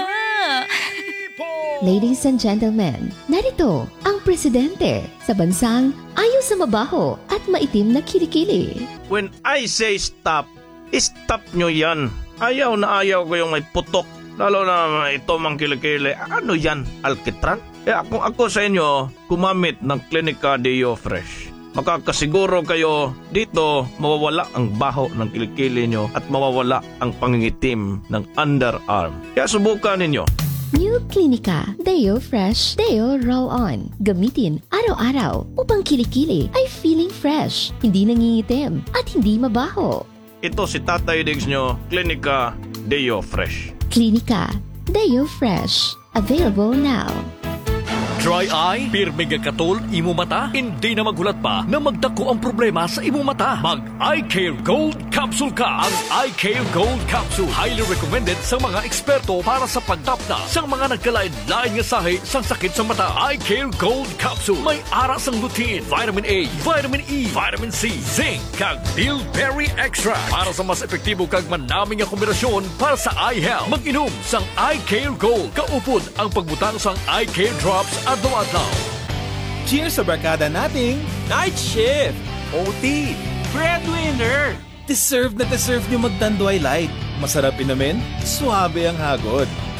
Ladies and gentlemen, narito ang presidente sa bansang ayaw sa mabaho at maitim na kilikili. When I say stop, stop nyo yan. Ayaw na ayaw ko yung may putok. Lalo na ito mang kilikili. Ano yan? Alkitran? Eh kung ako sa inyo, kumamit ng Klinika Deo Fresh. Makakasiguro kayo dito mawawala ang baho ng kilikili nyo at mawawala ang pangingitim ng underarm. Kaya subukan ninyo. New Klinika Deo Fresh Deo Roll-On. Gamitin araw-araw upang kilikili ay feeling fresh, hindi nangingitim at hindi mabaho. Ito si Tatay Diggs nyo, Klinika Deo Fresh. Klinika Deo Fresh. Available now. Dry eye, pirmi nga katol, imo mata, hindi na magulat pa na magdako ang problema sa imo mata. Mag Eye Care Gold Capsule ka. Ang Eye Care Gold Capsule highly recommended sa mga eksperto para sa pagtapna sa mga nagkalain-lain nga sahi sang sakit sa mata. Eye Care Gold Capsule may ara sang lutein, vitamin A, vitamin E, vitamin C, zinc, kag bilberry extract para sa mas epektibo kag manaming nga kombinasyon para sa eye health. Mag-inom sang Eye Care Gold. Kaupod ang pagbutang sang Eye Care Drops adlaw-adlaw. Cheers sa barkada nating Night Shift, O T, Breadwinner. Deserve na deserve nyo magdanduay light. Masarap inamin, suabe ang hagod.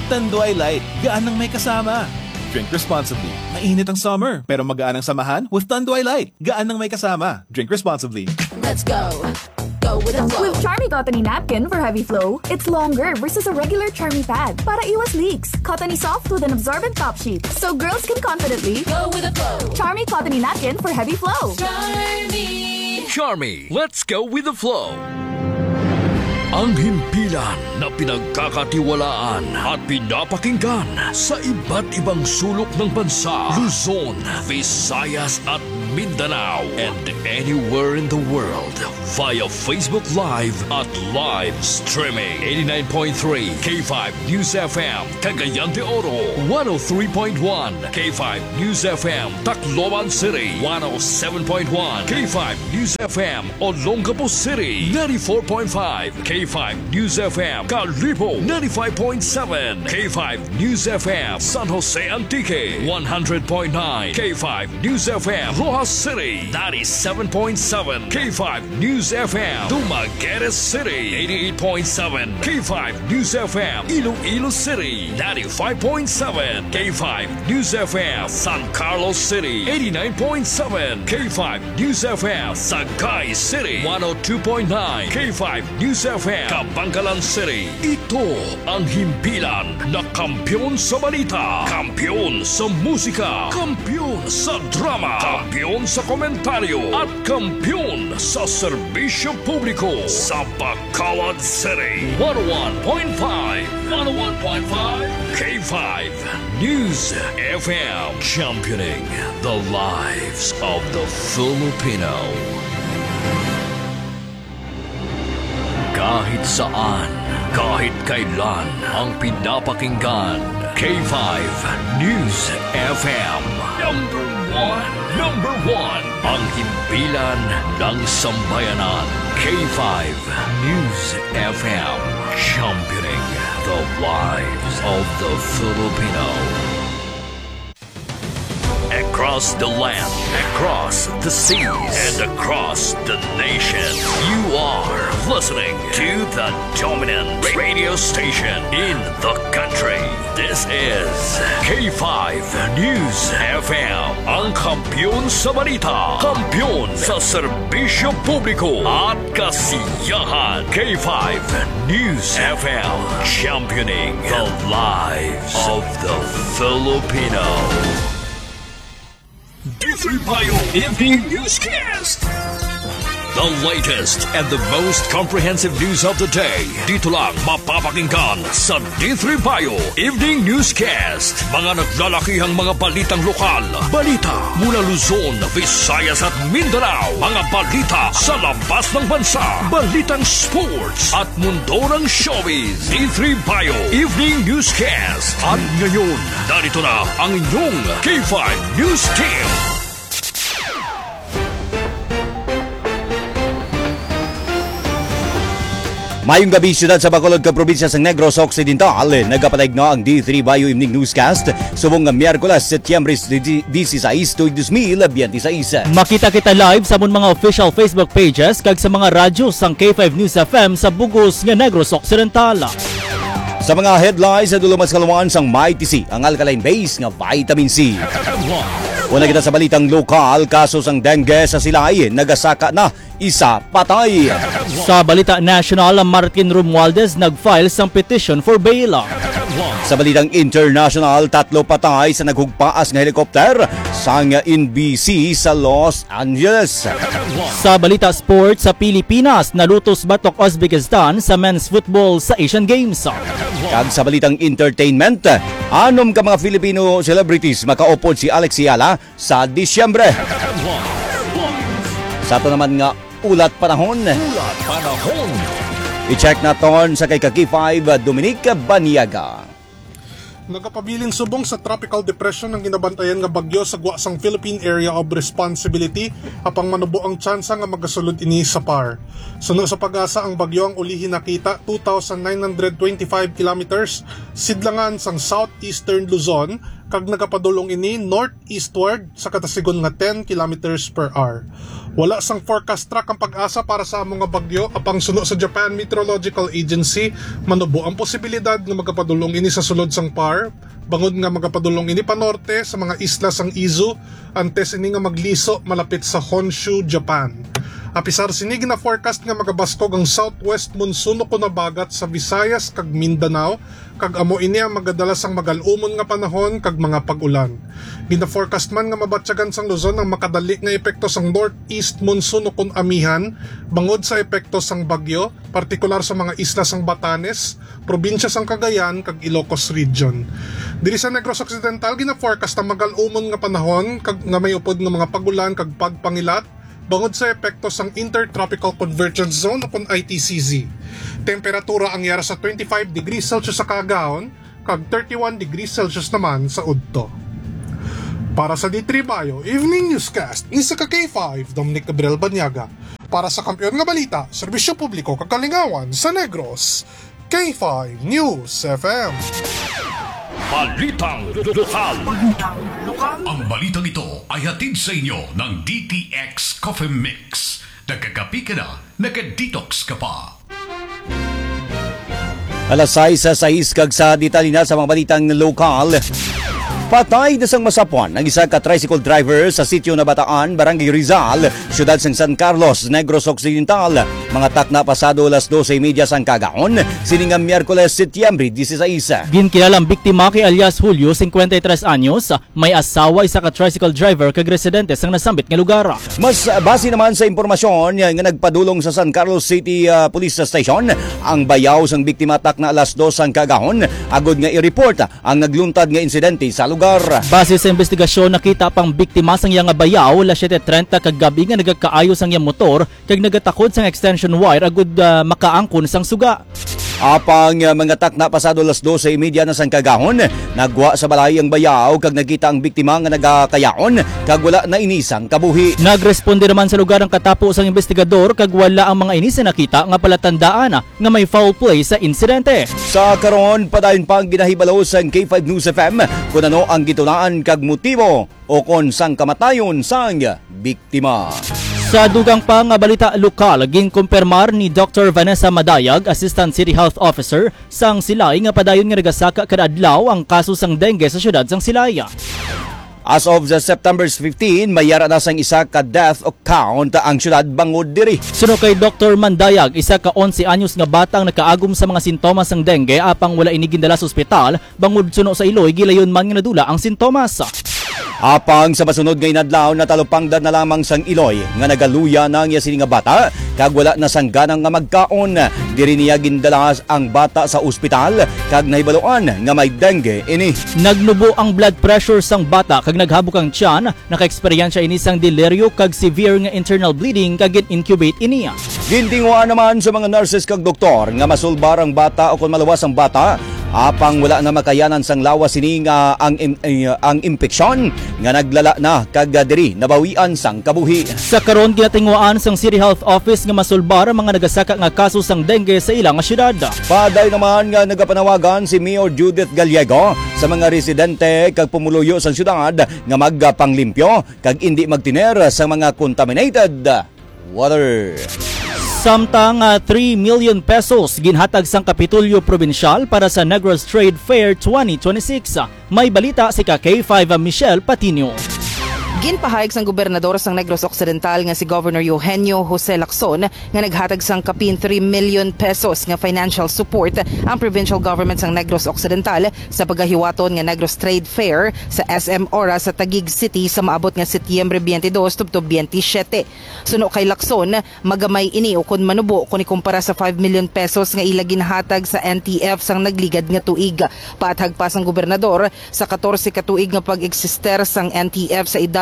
Tanduay Light, gaan ng may kasama. Drink responsibly. Mainit ang summer, pero magaan ang samahan with Tanduay Light. Gaan ng may kasama. Drink responsibly. Let's go. Go with the flow. With Charmy Cottony Napkin for heavy flow, it's longer versus a regular Charmy pad para iwas leaks. Cottony soft with an absorbent top sheet, so girls can confidently go with the flow. Charmy Cottony Napkin for heavy flow. Charmy! Charmy, let's go with the flow. Ang himpilan na pinagkakatiwalaan at pinapakinggan sa iba't ibang sulok ng bansa, Luzon, Visayas at Mindanao, and anywhere in the world via Facebook Live at live streaming. eighty-nine point three K five News F M, Cagayan de Oro, one oh three point one K five News F M, Tacloban City, one oh seven point one K five News F M, Olongapo City, ninety-four point five K five News F M, Calibo, ninety-five point seven K five News F M, San Jose Antique, one hundred point nine K five News F M, Rojas City, ninety-seven point seven K five News F M, Dumaguete City, eighty-eight point seven K five News F M, Iloilo City, ninety-five point seven K five News F M, San Carlos City, eighty-nine point seven K five News F M, Sagay City, one oh two point nine K five News F M, Kabangkalan City. Ito ang himpilan na kampyon sa balita, kampyon sa musika, kampyon sa drama, kampyon sa komentaryo, at kampyon sa serbisyo publiko sa Bacolod City. one oh one point five, one oh one point five K five News F M, championing the lives of the Filipino. Kahit saan, kahit kailan, ang pinapakinggan, K five News F M. Number one, number one, ang himpilan ng sambayanan, K five News F M, championing the lives of the Filipino. Across the land, across the seas, and across the nation, you are listening to the dominant radio station in the country. This is K five News F M, ang kampyon sa balita, kampyon sa serbisyo publiko at kasiyahan. K five News F M, championing the lives of the Filipino. D three Bio Evening Newscast. The latest and the most comprehensive news of the day. Dito lang mapapakinggan sa D three Bio Evening Newscast. Mga naglalakihang mga balitang lokal. Balita mula Luzon, Visayas at Mindanao. Mga balita sa labas ng bansa. Balitang sports at mundo ng showbiz. D three Bio Evening Newscast. At ngayon, narito na ang inyong K five News Team. Mayong gabi, siyudad sa Bacolod, Probinsya sa Negros Occidental. Nagkapatay na ang D three Bio Evening Newscast subong nga Miyerkules, Setyembre sixteen, twenty twenty-six. Makita kita live sa mong mga official Facebook pages kag sa mga radyo sang K five News F M sa bugos nga Negros Occidental. Sa mga headlines sa dulo mas kalumaan sang Mighty C, ang alkaline base nga vitamin C. Una kita sa balitang lokal, kaso sang dengue sa Silay, nagasaka na, isa patay. Sa balita national, Martin Romualdez nag-file sang petition for bail. Sa balitang international, tatlo patay sa naghugpaas nga helikopter sang N B C sa Los Angeles. Sa balita sports, sa Pilipinas, nalutos batok Uzbekistan sa men's football sa Asian Games. Kag sa balitang entertainment, anom ka mga Filipino celebrities makaupod si Alex Yala sa Disyembre. Sa ito naman nga ulat panahon. Ulat panahon. I-check naton sa kay K five Dominic Baniaga. Nagapabiling subong sa tropical depression ang ginabantayan nga bagyo sa guwasang Philippine Area of Responsibility apang manubo ang tsansa nga magasulod ini sa P A R. Suno sa pag-asa ang bagyo ang ulihin nakita two thousand nine hundred twenty-five kilometers sidlangan sang southeastern Luzon kag nagapadulong ini northeastward sa katasigon nga ten kilometers per hour. Wala sang forecast track ang pag-asa para sa among nga bagyo apang suno sa Japan Meteorological Agency manubo ang posibilidad nga magapadulong ini sa sulod sang P A R bangod nga magapadulong ini pa norte sa mga isla sang Izu antes ini nga magliso malapit sa Honshu, Japan. Apisar sinig na forecast nga magabaskog ang southwest monsoon ko na bagat sa Visayas kag Mindanao kag amo ini ang magadalas ang magalumon nga panahon kag mga pag-ulan. Gina-forecast man nga mabatyagan sang Luzon ang makadali nga epekto sang northeast monsoon kun amihan bangod sa epekto sang bagyo, partikular sa mga isla sang Batanes, probinsya sang Cagayan kag Ilocos Region. Diri sa Negros Occidental gina-forecast ang magalumon nga panahon kag nga may upod nga mga pag-ulan kag pagpangilat bangod sa epekto sang Intertropical Convergence Zone o I T C Z. Temperatura ang yara sa twenty-five degrees Celsius sa Cagaon kag thirty-one degrees Celsius naman sa Udto. Para sa D three Bio Evening Newscast, isa ka K five, Dominic Gabriel Banyaga. Para sa Kampiyon nga Balita, Serbisyo Publiko Kakalingawan sa Negros, K five News F M. Balitang Lokal. Balitang Lokal. Ang balitang ito ay hatid sa inyo ng D T X Coffee Mix. Nagkakapi ka na, nagka-detox ka pa. Alas sais sa sais kag sa detalye sa mga balitang lokal. Patay na sang masapuan ang isa ka tricycle driver sa sitio na Bataan, Barangay Rizal, siyudad sang San Carlos, Negros Occidental. Mga takna pasado alas dose media sang Cagaon, siningang Miyerkules, Setyembre dieciséis. Ginkilalang biktima kay alias Julio, fifty-three anyos, may asawa isa ka tricycle driver kag residente sang nasambit nga lugar. Mas base naman sa impormasyon nga nagpadulong sa San Carlos City uh, Police Station, ang bayaw sang biktima takna alas dos sang Cagaon, agod nga i-report ang nagluntad nga insidente sa lugar. Base sa investigasyon, nakita pang biktima sang iyang bayaw la seven thirty kag gabi nga nagakaayo sang iyang motor kag nagatakod sang extension wire agud uh, makaangkon sang suga. Apang uh, mga takna pasado alas dose media na sang Cagaon, nagwa sa balay ang bayaw kag nakita ang biktima nga nagakayaon kag wala na inisang kabuhi. Nagresponde naman sa lugar ang katapo sang investigador kag wala ang mga inis na nakita nga palatandaan nga may foul play sa insidente. Sa karon padayon pang ginahibalo sang K five News F M kung ano ang gitunaan kag motibo o kon sang kamatayon sang biktima. Sa dugang pa nga balita lokal, ginkumpirmar ni Doctor Vanessa Madayag, Assistant City Health Officer, sang Silay nga padayon nga nagasaka kada adlaw ang kaso sang dengue sa syudad sang Silaya. As of the September fifteenth, mayara na sang isa ka death count ang syudad bangod diri. Suno kay Doctor Mandayag, isa ka eleven anyos nga batang nakaagom sa mga sintomas ng dengue apang wala inigindala sa ospital, bangod suno sa Iloy gilayon man nga nadula ang sintomas. Apang sa masunod ngay nadlaw natalupangdan na lamang sang Iloy nga nagaluya na nga sini nga bata kag wala na sang ganang nga magkaon. Diri niya gindala ang bata sa ospital kag nahibaluan nga may dengue ini. Nagnubo ang blood pressure sang bata kag naghabok ang tiyan, naka-eksperyensya ini sang deliryo kag severe nga internal bleeding kag incubate ini. Gintinguan naman sa mga nurses kag doktor nga masulbar ang bata o kung malawas ang bata apang wala na makayanan sang lawas ini nga ang uh, ang impeksyon nga naglala na kag diri nabawian sang kabuhi. Sa karon ginatingwaan sang City Health Office nga masulbar ang mga nagasaka nga kaso sang dengue sa ilang syudad. Paday naman nga nagapanawagan si Mayor Judith Gallego sa mga residente kag pumuluyo sa syudad nga magpanglimpyo kag indi magtiner sa mga contaminated water. Samtang uh, three million pesos ginhatag sang Kapitulyo Provincial para sa Negros Trade Fair twenty twenty-six. May balita si ka K five Michelle Patino. Ginpahayag sang gobernador sang Negros Occidental nga si Governor Eugenio Jose Lacson nga naghatag sang kapin three million pesos nga financial support ang provincial government sang Negros Occidental sa pagahiwaton nga Negros Trade Fair sa S M Ora sa Taguig City sa maabot nga Setyembre twenty-two tubto twenty-seven. Suno kay Lacson, magamay ini ukon manubo kung ikumpara sa five million pesos nga ila ginhatag sa N T F sang nagligad nga tuig. Paathag pa sang gobernador sa fourteen ka tuig nga pag-eksister sang N T F sa idalo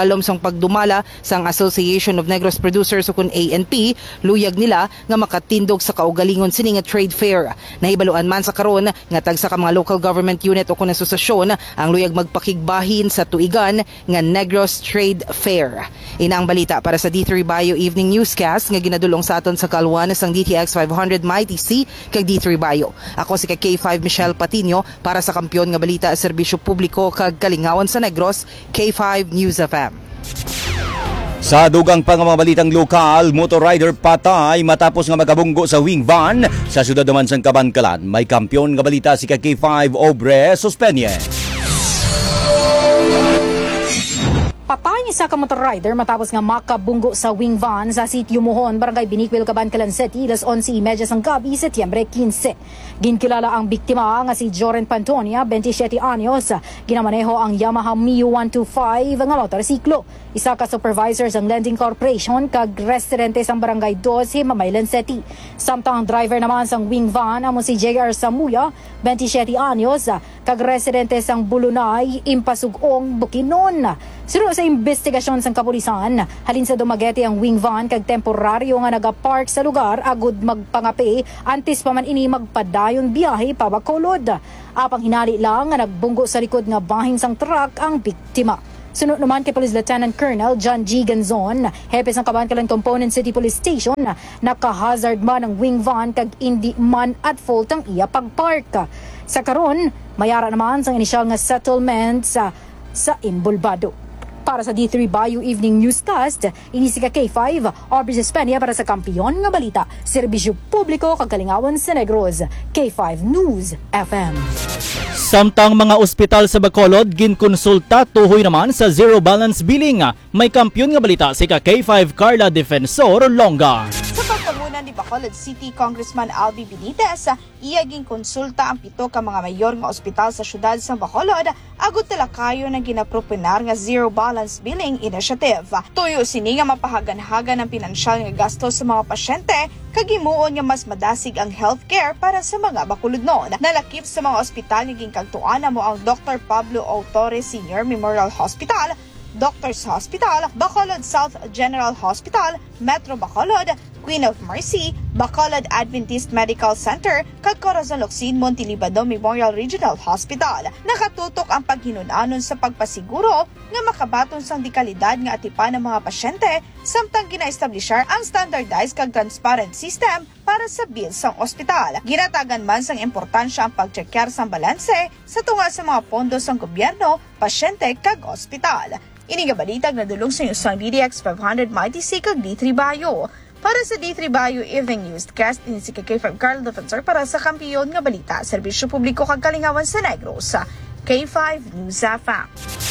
pagdalom sang pagdumala sang Association of Negros Producers o kun A N P, luyag nila nga makatindog sa kaugalingon sini nga trade fair. Nahibaluan man sa karon nga tagsa ka mga local government unit o kun asosasyon ang luyag magpakigbahin sa tuigan nga Negros Trade Fair. Ina ang balita para sa D three Bio Evening Newscast nga ginadulong sa aton sa Kalwan sang D T X five hundred Mighty C kag D three Bio. Ako si K five Michelle Patino para sa kampyon nga balita at serbisyo publiko kag kalingawan sa Negros, K five News F M. Sa dugang pang mga balitang lokal, motor rider patay matapos nga magabunggo sa wing van sa syudad naman sang Kabankalan. May kampyon nga balita si K five Obre Suspenye. Patay isa ka motor rider matapos nga makabunggo sa wing van sa sitio Mohon, Barangay Biniquil, Kabankalan City, alas onse y media sang gabi, Setyembre quince. Ginkilala ang biktima nga si Joren Pantonia, twenty-seven anyos. Ginamaneho ang Yamaha Mio one twenty-five nga motorsiklo. Isa ka supervisor sang Lending Corporation kag residente sang Barangay twelve, Mamaylan City. Samtang ang driver naman sang wing van amo si J R Samuya, twenty-seven anyos, kag residente sang Bulunay, Impasugong, Bukidnon. Siro sa investigasyon sang kapulisan, halin sa Dumaguete ang wing van kag temporaryo nga nagapark sa lugar agud magpangapi antes pa man ini magpadayon biyahe pa Bacolod. Apang hinali lang nga nagbunggo sa likod nga bahin sang truck ang biktima. Sunod naman kay Police Lieutenant Colonel John G. Ganzon, hepe sang Kabankalan Component City Police Station, naka-hazard man ang wing van kag hindi man at fault ang iya pagpark. Sa karon, mayara naman sang inisyal nga settlement sa sa imbulbado. Para sa D three Bio Evening Newscast, ini si K five Aubrey Suspenye para sa kampiyon nga balita, serbisyo publiko kag kalingawan sa Negros, K five News F M. Samtang mga ospital sa Bacolod ginkonsulta tuhoy naman sa zero balance billing. May kampiyon nga balita si K five Carla Defensor Longa. Sa pagpamunan ni Bacolod City Congressman Albi Benitez, iya ginkonsulta ang pito ka mga mayor nga ospital sa syudad sa Bacolod agud talakayo ng ginaproponar nga zero balance billing initiative. Tuyo sini nga mapahagan-hagan ang pinansyal nga gastos sa mga pasyente kag himuon nga mas madasig ang healthcare para sa mga Bacolodnon. Nalakip sa mga ospital nga ginkagtuan mo ang Doctor Pablo O. Torres Senior Memorial Hospital, Doctors Hospital, Bacolod South General Hospital, Metro Bacolod, Queen of Mercy, Bacolod Adventist Medical Center, kag Corazon Locsin Montelibano Memorial Regional Hospital. Nakatutok ang paghinunanon sa pagpasiguro nga makabaton sang dekalidad nga atipan ng mga pasyente samtang gina-establishar ang standardized kag transparent system para sa bills sang ospital. Ginatagan man sang importansya ang pagchekyar sang balanse sa tunga sa mga pondo sang gobyerno, pasyente kag ospital. Ini nga balitag na dulong sa isang D T X five hundred Mighty C kag D three Bio. Para sa D three Bio Evening Newscast, ini si K five Carl Defensor para sa kampiyon nga balita, serbisyo publiko kag kalingawan sa Negros, K five News F M.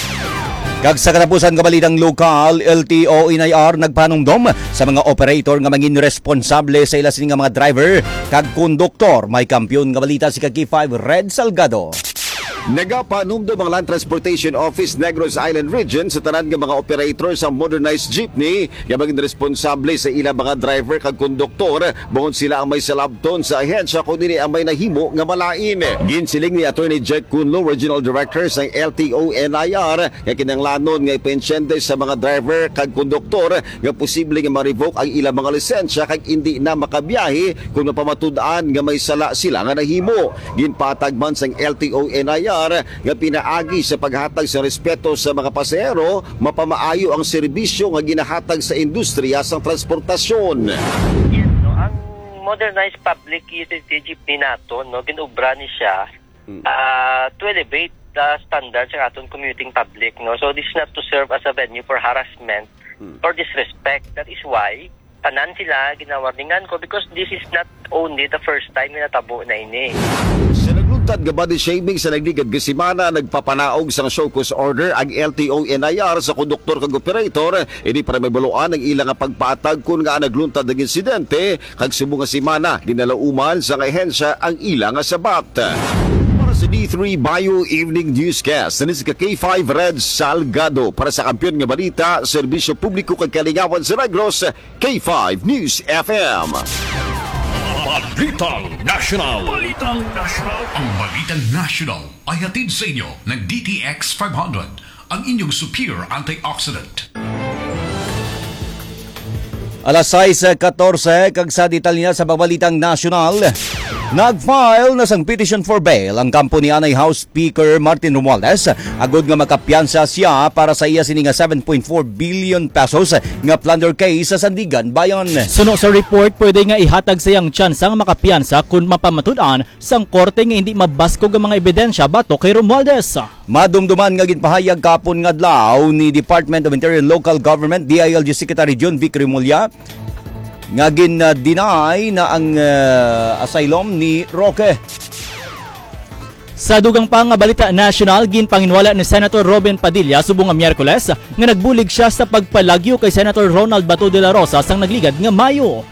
Kag sa katapusan nga balitang lokal, L T O N I R nagpanungdom sa mga operator nga mangin responsable sa ila sini nga mga driver kag konduktor. May kampiyon nga balita si K five Red Salgado. Nagapanumdum ang Land Transportation Office Negros Island Region sa tanan nga mga operator sa modernized jeepney nga maging responsable sa ilang mga driver kag konduktor bukod sila ang may salabton sa ahensya kundi ang may nahimo nga malain. Ginsiling ni Attorney Jack Cunlo, Regional Director sa L T O N I R, nga kinanglanon nga ipensyente sa mga driver kag konduktor nga posible nga ma-revoke ang ilang mga lisensya kag hindi na makabiyahe kung napamatud-an nga may sala sila nga nahimo. Ginpatag man sa L T O N I R nga pinaagi sa paghatag sa respeto sa mga pasahero, mapamaayo ang serbisyo nga ginahatag sa industriya sa transportasyon. Yes, no, ang modernized public utility jeepney nato, no, ginubra ni siya uh, to elevate the standards sa aton commuting public, no. So this is not to serve as a venue for harassment hmm. or disrespect. That is why tanan sila ginawarningan ko because this is not only the first time na natabo na ini. Sa nagluntad nga body shaming sa nagligad nga semana, nagpapanaog sang show cause order ang L T O N I R sa konduktor kag operator ini para mabaluan ang ilang nga pagpatag kun nga nagluntad ng insidente kag sumo nga semana ginalauman sa ahensya ang ilang nga sabat. Para sa D three Bio Evening Newscast, nanin si K five Red Salgado para sa kampiyon nga balita, serbisyo publiko kag kalingawan sa Negros, K five News F M. Balitang National. Balitang National. Ang Balitang National ay hatid sa inyo ng D T X five hundred, ang inyong superior antioxidant. Alas sais katorse kag sa detalya sa babalitang nasyonal. Nag-file na sang petition for bail ang kampo ni Anay House Speaker Martin Romualdez agod nga makapiyansa siya para sa iya sini nga seven point four billion pesos nga plunder case sa Sandigan Bayan. Suno sa report, pwede nga ihatag sa iyang tsansa nga makapiyansa kung mapamatudan sang korte nga hindi mabaskog ang mga ebidensya bato kay Romualdez. Madumduman nga ginpahayag kapon nga adlaw ni Department of Interior and Local Government D I L G Secretary John Vic Remulla nga gin-deny na ang uh, asylum ni Roque. Sa dugang pang nga balita national, ginpanginwala ni Senator Robin Padilla subong nga Miyerkules nga nagbulig siya sa pagpalagyo kay Senator Ronald Bato de la Rosa sang nagligad nga Mayo.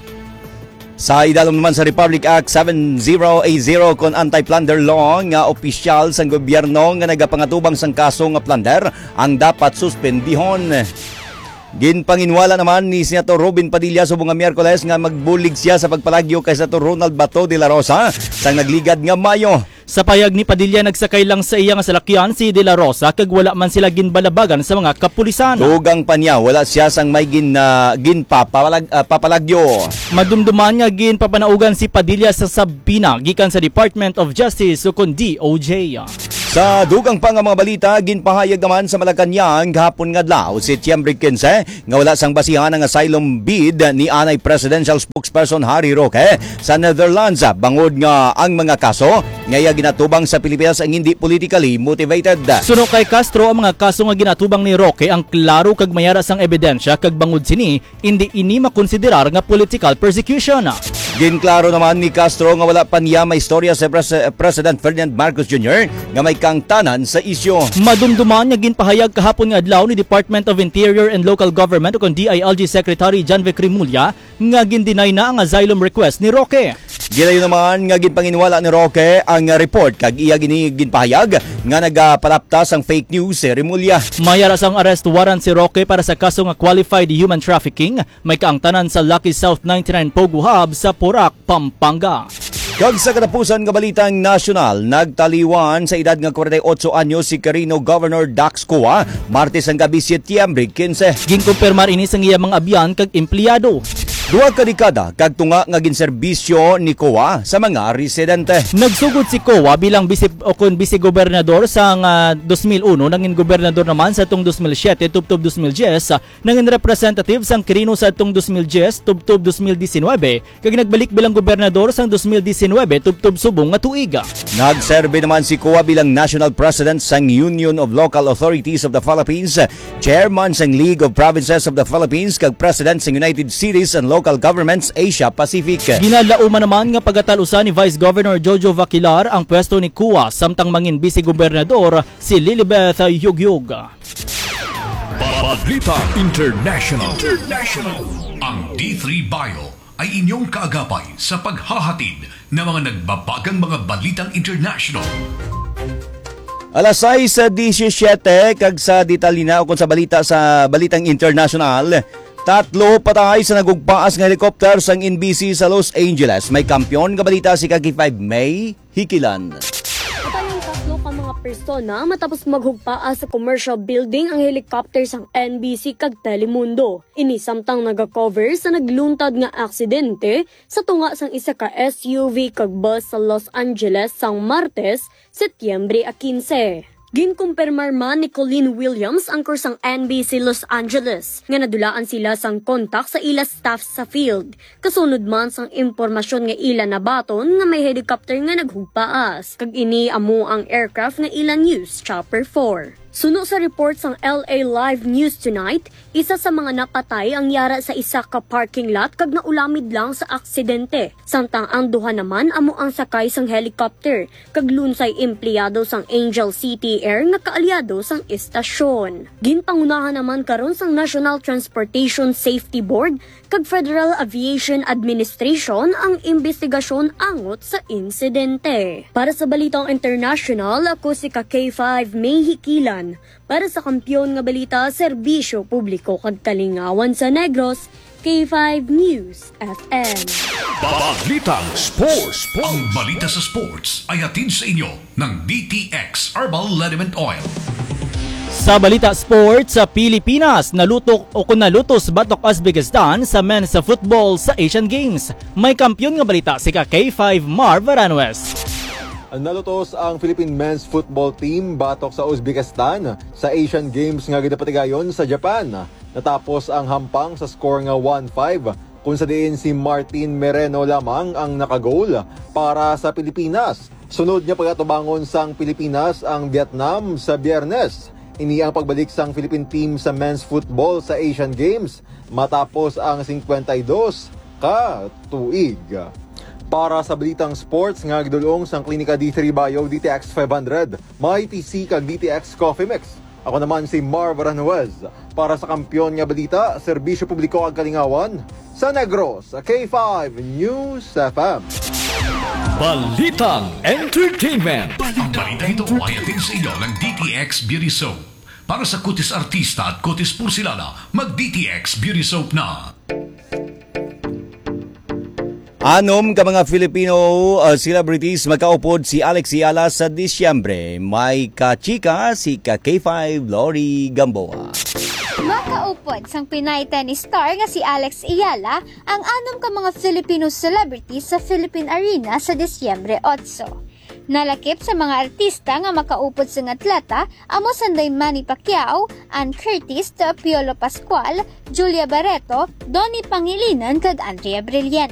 Sa idalom naman sa Republic Act seven thousand eighty kon anti-plunder law nga opisyal sang gobyerno nga nagapangatubang sang kaso nga plunder ang dapat suspendihon. Ginpanginwala naman ni Senator Robin Padilla subong nga Miyerkules nga magbulig siya sa pagpalagyo kay Senator Ronald Bato de la Rosa sang nagligad nga Mayo. Sa payag ni Padilla, nagsakay lang sa iya nga salakyan si De la Rosa kag wala man sila ginbalabagan sa mga kapulisan. Tugang pa niya, wala siya sang may gin, uh, ginpapalag, uh, papalagyo. Madumduman nga ginpapanaugan si Padilla sa Sabina gikan sa Department of Justice o kun D O J. Sa dugang pa nga mga balita, ginpahayag naman sa Malacanang gahapon nga adlaw si Siyembre quince nga wala sang basihan ang asylum bid ni Anay Presidential Spokesperson Harry Roque sa Netherlands bangod nga ang mga kaso ngaya ginatubang sa Pilipinas ang hindi politically motivated. Suno kay Castro, ang mga kaso nga ginatubang ni Roque ang klaro kag mayara sang ebidensya kag bangod sini hindi ini makonsiderar nga political persecution. Ginklaro naman ni Castro nga wala pa niya may istorya sa Pres- President Ferdinand Marcos Junior nga may kangtanan sa isyo. Madumduman nga ginpahayag kahapon nga adlaw ni Department of Interior and Local Government o D I L G Secretary John Vic Remulla nga gindinay na ang asylum request ni Roque. Gilayo naman nga ginpanginwala ni Roque ang report kag iya gini ginpahayag nga nagapalaptas ang fake news si Remulla. Mayara sang arrest warrant si Roque para sa kaso nga qualified human trafficking, may kaangtanan sa Lucky South ninety-nine Pogo Hub sa Porac, Pampanga. Kag sa katapusan nga balitang nasyonal, nagtaliwan sa edad nga forty-eight anyos si Carino Governor Dax Coa, Martes ang gabi Setyembre quince. Ginkumpirmar ini sang iya mga abyan kag empleyado. Duha ka dekada kag tunga nga ginserbisyo ni Coa sa mga residente. Nagsugod si Coa bilang bisi o kun bisi-gobernador sa uh, two thousand one, nangin gobernador naman sa tong two thousand seven tubtob two thousand ten, nangin representative sang Quirino sa tong two thousand ten tubtob two thousand nineteen, kag nagbalik bilang gobernador sang two thousand nineteen tubtob subong nga tuig. Nagserbe naman si Coa bilang National President sang Union of Local Authorities of the Philippines, Chairman sang League of Provinces of the Philippines, kag President sang United Cities and Local Governments Asia Pacific. Ginalauman naman nga pagkatalusan ni Vice Governor Jojo Vaquilar ang pwesto ni Coa samtang mangin vice-gobernador si Lilibeth Yugyug. Balita International. International. Ang D three Bio ay inyong kaagapay sa paghahatid ng mga nagbabagang mga balitang international. Alas sais disisyete kag sa detalina o kung sa balita sa balitang international. Tatlo patay sa nagugpaas ng helicopter sang N B C sa Los Angeles. May kampiyon nga balita si Kaki five May Hikilan. Tatlong tatlo ka mga persona matapos maghugpaas sa commercial building ang helicopter sang N B C kag Telemundo. Ini samtang naga-cover sa nagluntad nga aksidente sa tunga sang isa ka S U V kag bus sa Los Angeles sang Martes, Setyembre quince. Ginkumpirmar man ni Colleen Williams, angkor sang N B C Los Angeles, nga nadulaan sila sang kontak sa ila staff sa field. Kasunod man sang impormasyon nga ila nabaton nga may helicopter nga naghugpaas. Kag ini amo ang aircraft nga ila News Chopper four. Suno sa report sang L A Live News Tonight, isa sa mga napatay ang yara sa isa ka parking lot kag naulamid lang sa aksidente. Samtang ang duha naman amo ang sakay sang helicopter kag lunsay empleyado sang Angel City Air nga kaalyado sang istasyon. Ginpangunahan naman karon sang National Transportation Safety Board kag Federal Aviation Administration ang investigasyon angot sa insidente. Para sa balitang international, ako si K five May Hikilan. Para sa kampiyon nga balita, serbisyo publiko kag kalingawan sa Negros, K five News F M. Balitang Sports. Ang balita sa sports ay hatid sa inyo ng D T X Herbal Liniment Oil. Sa balita sports, sa Pilipinas, nalutok o kung nalutos batok Uzbekistan sa men's football sa Asian Games. May kampyon nga balita si K five Marv Aranuez. Nalutos ang Philippine men's football team batok sa Uzbekistan sa Asian Games nga ginapatigayon sa Japan. Natapos ang hampang sa score nga one five kung sa diin si Martin Mereno lamang ang nakagoal para sa Pilipinas. Sunod niya pagatubangon sang Pilipinas ang Vietnam sa Biyernes. Ini ang pagbalik sang Philippine team sa men's football sa Asian Games matapos ang fifty-two ka tuig. Para sa balitang sports nga gidulong sang Klinika D three Bio D T X five hundred, may T C kag D T X Coffee Mix. Ako naman si Marv Aranuez para sa kampiyon nga balita, serbisyo publiko ag kalingawan sa Negros, K five News F M. Balitang Entertainment. Ang balita ito ay atin sa iyo ng D T X Beauty Soap. Para sa kutis artista at kutis porsilana, mag-D T X Beauty Soap na. Anom ka mga Filipino uh, celebrities magkaupod si Alex Ayala sa Disyembre. May kachika si ka K five Lori Gamboa. Makaupod sang Pinay tennis star nga si Alex Ayala ang anom ka mga Filipino celebrities sa Philippine Arena sa Disyembre eight. Nalakip sa mga artista nga makaupod sa atleta amo sanday Manny Pacquiao, Ann Curtis, Piolo Pascual, Julia Barreto, Donnie Pangilinan kag Andrea Brilliant.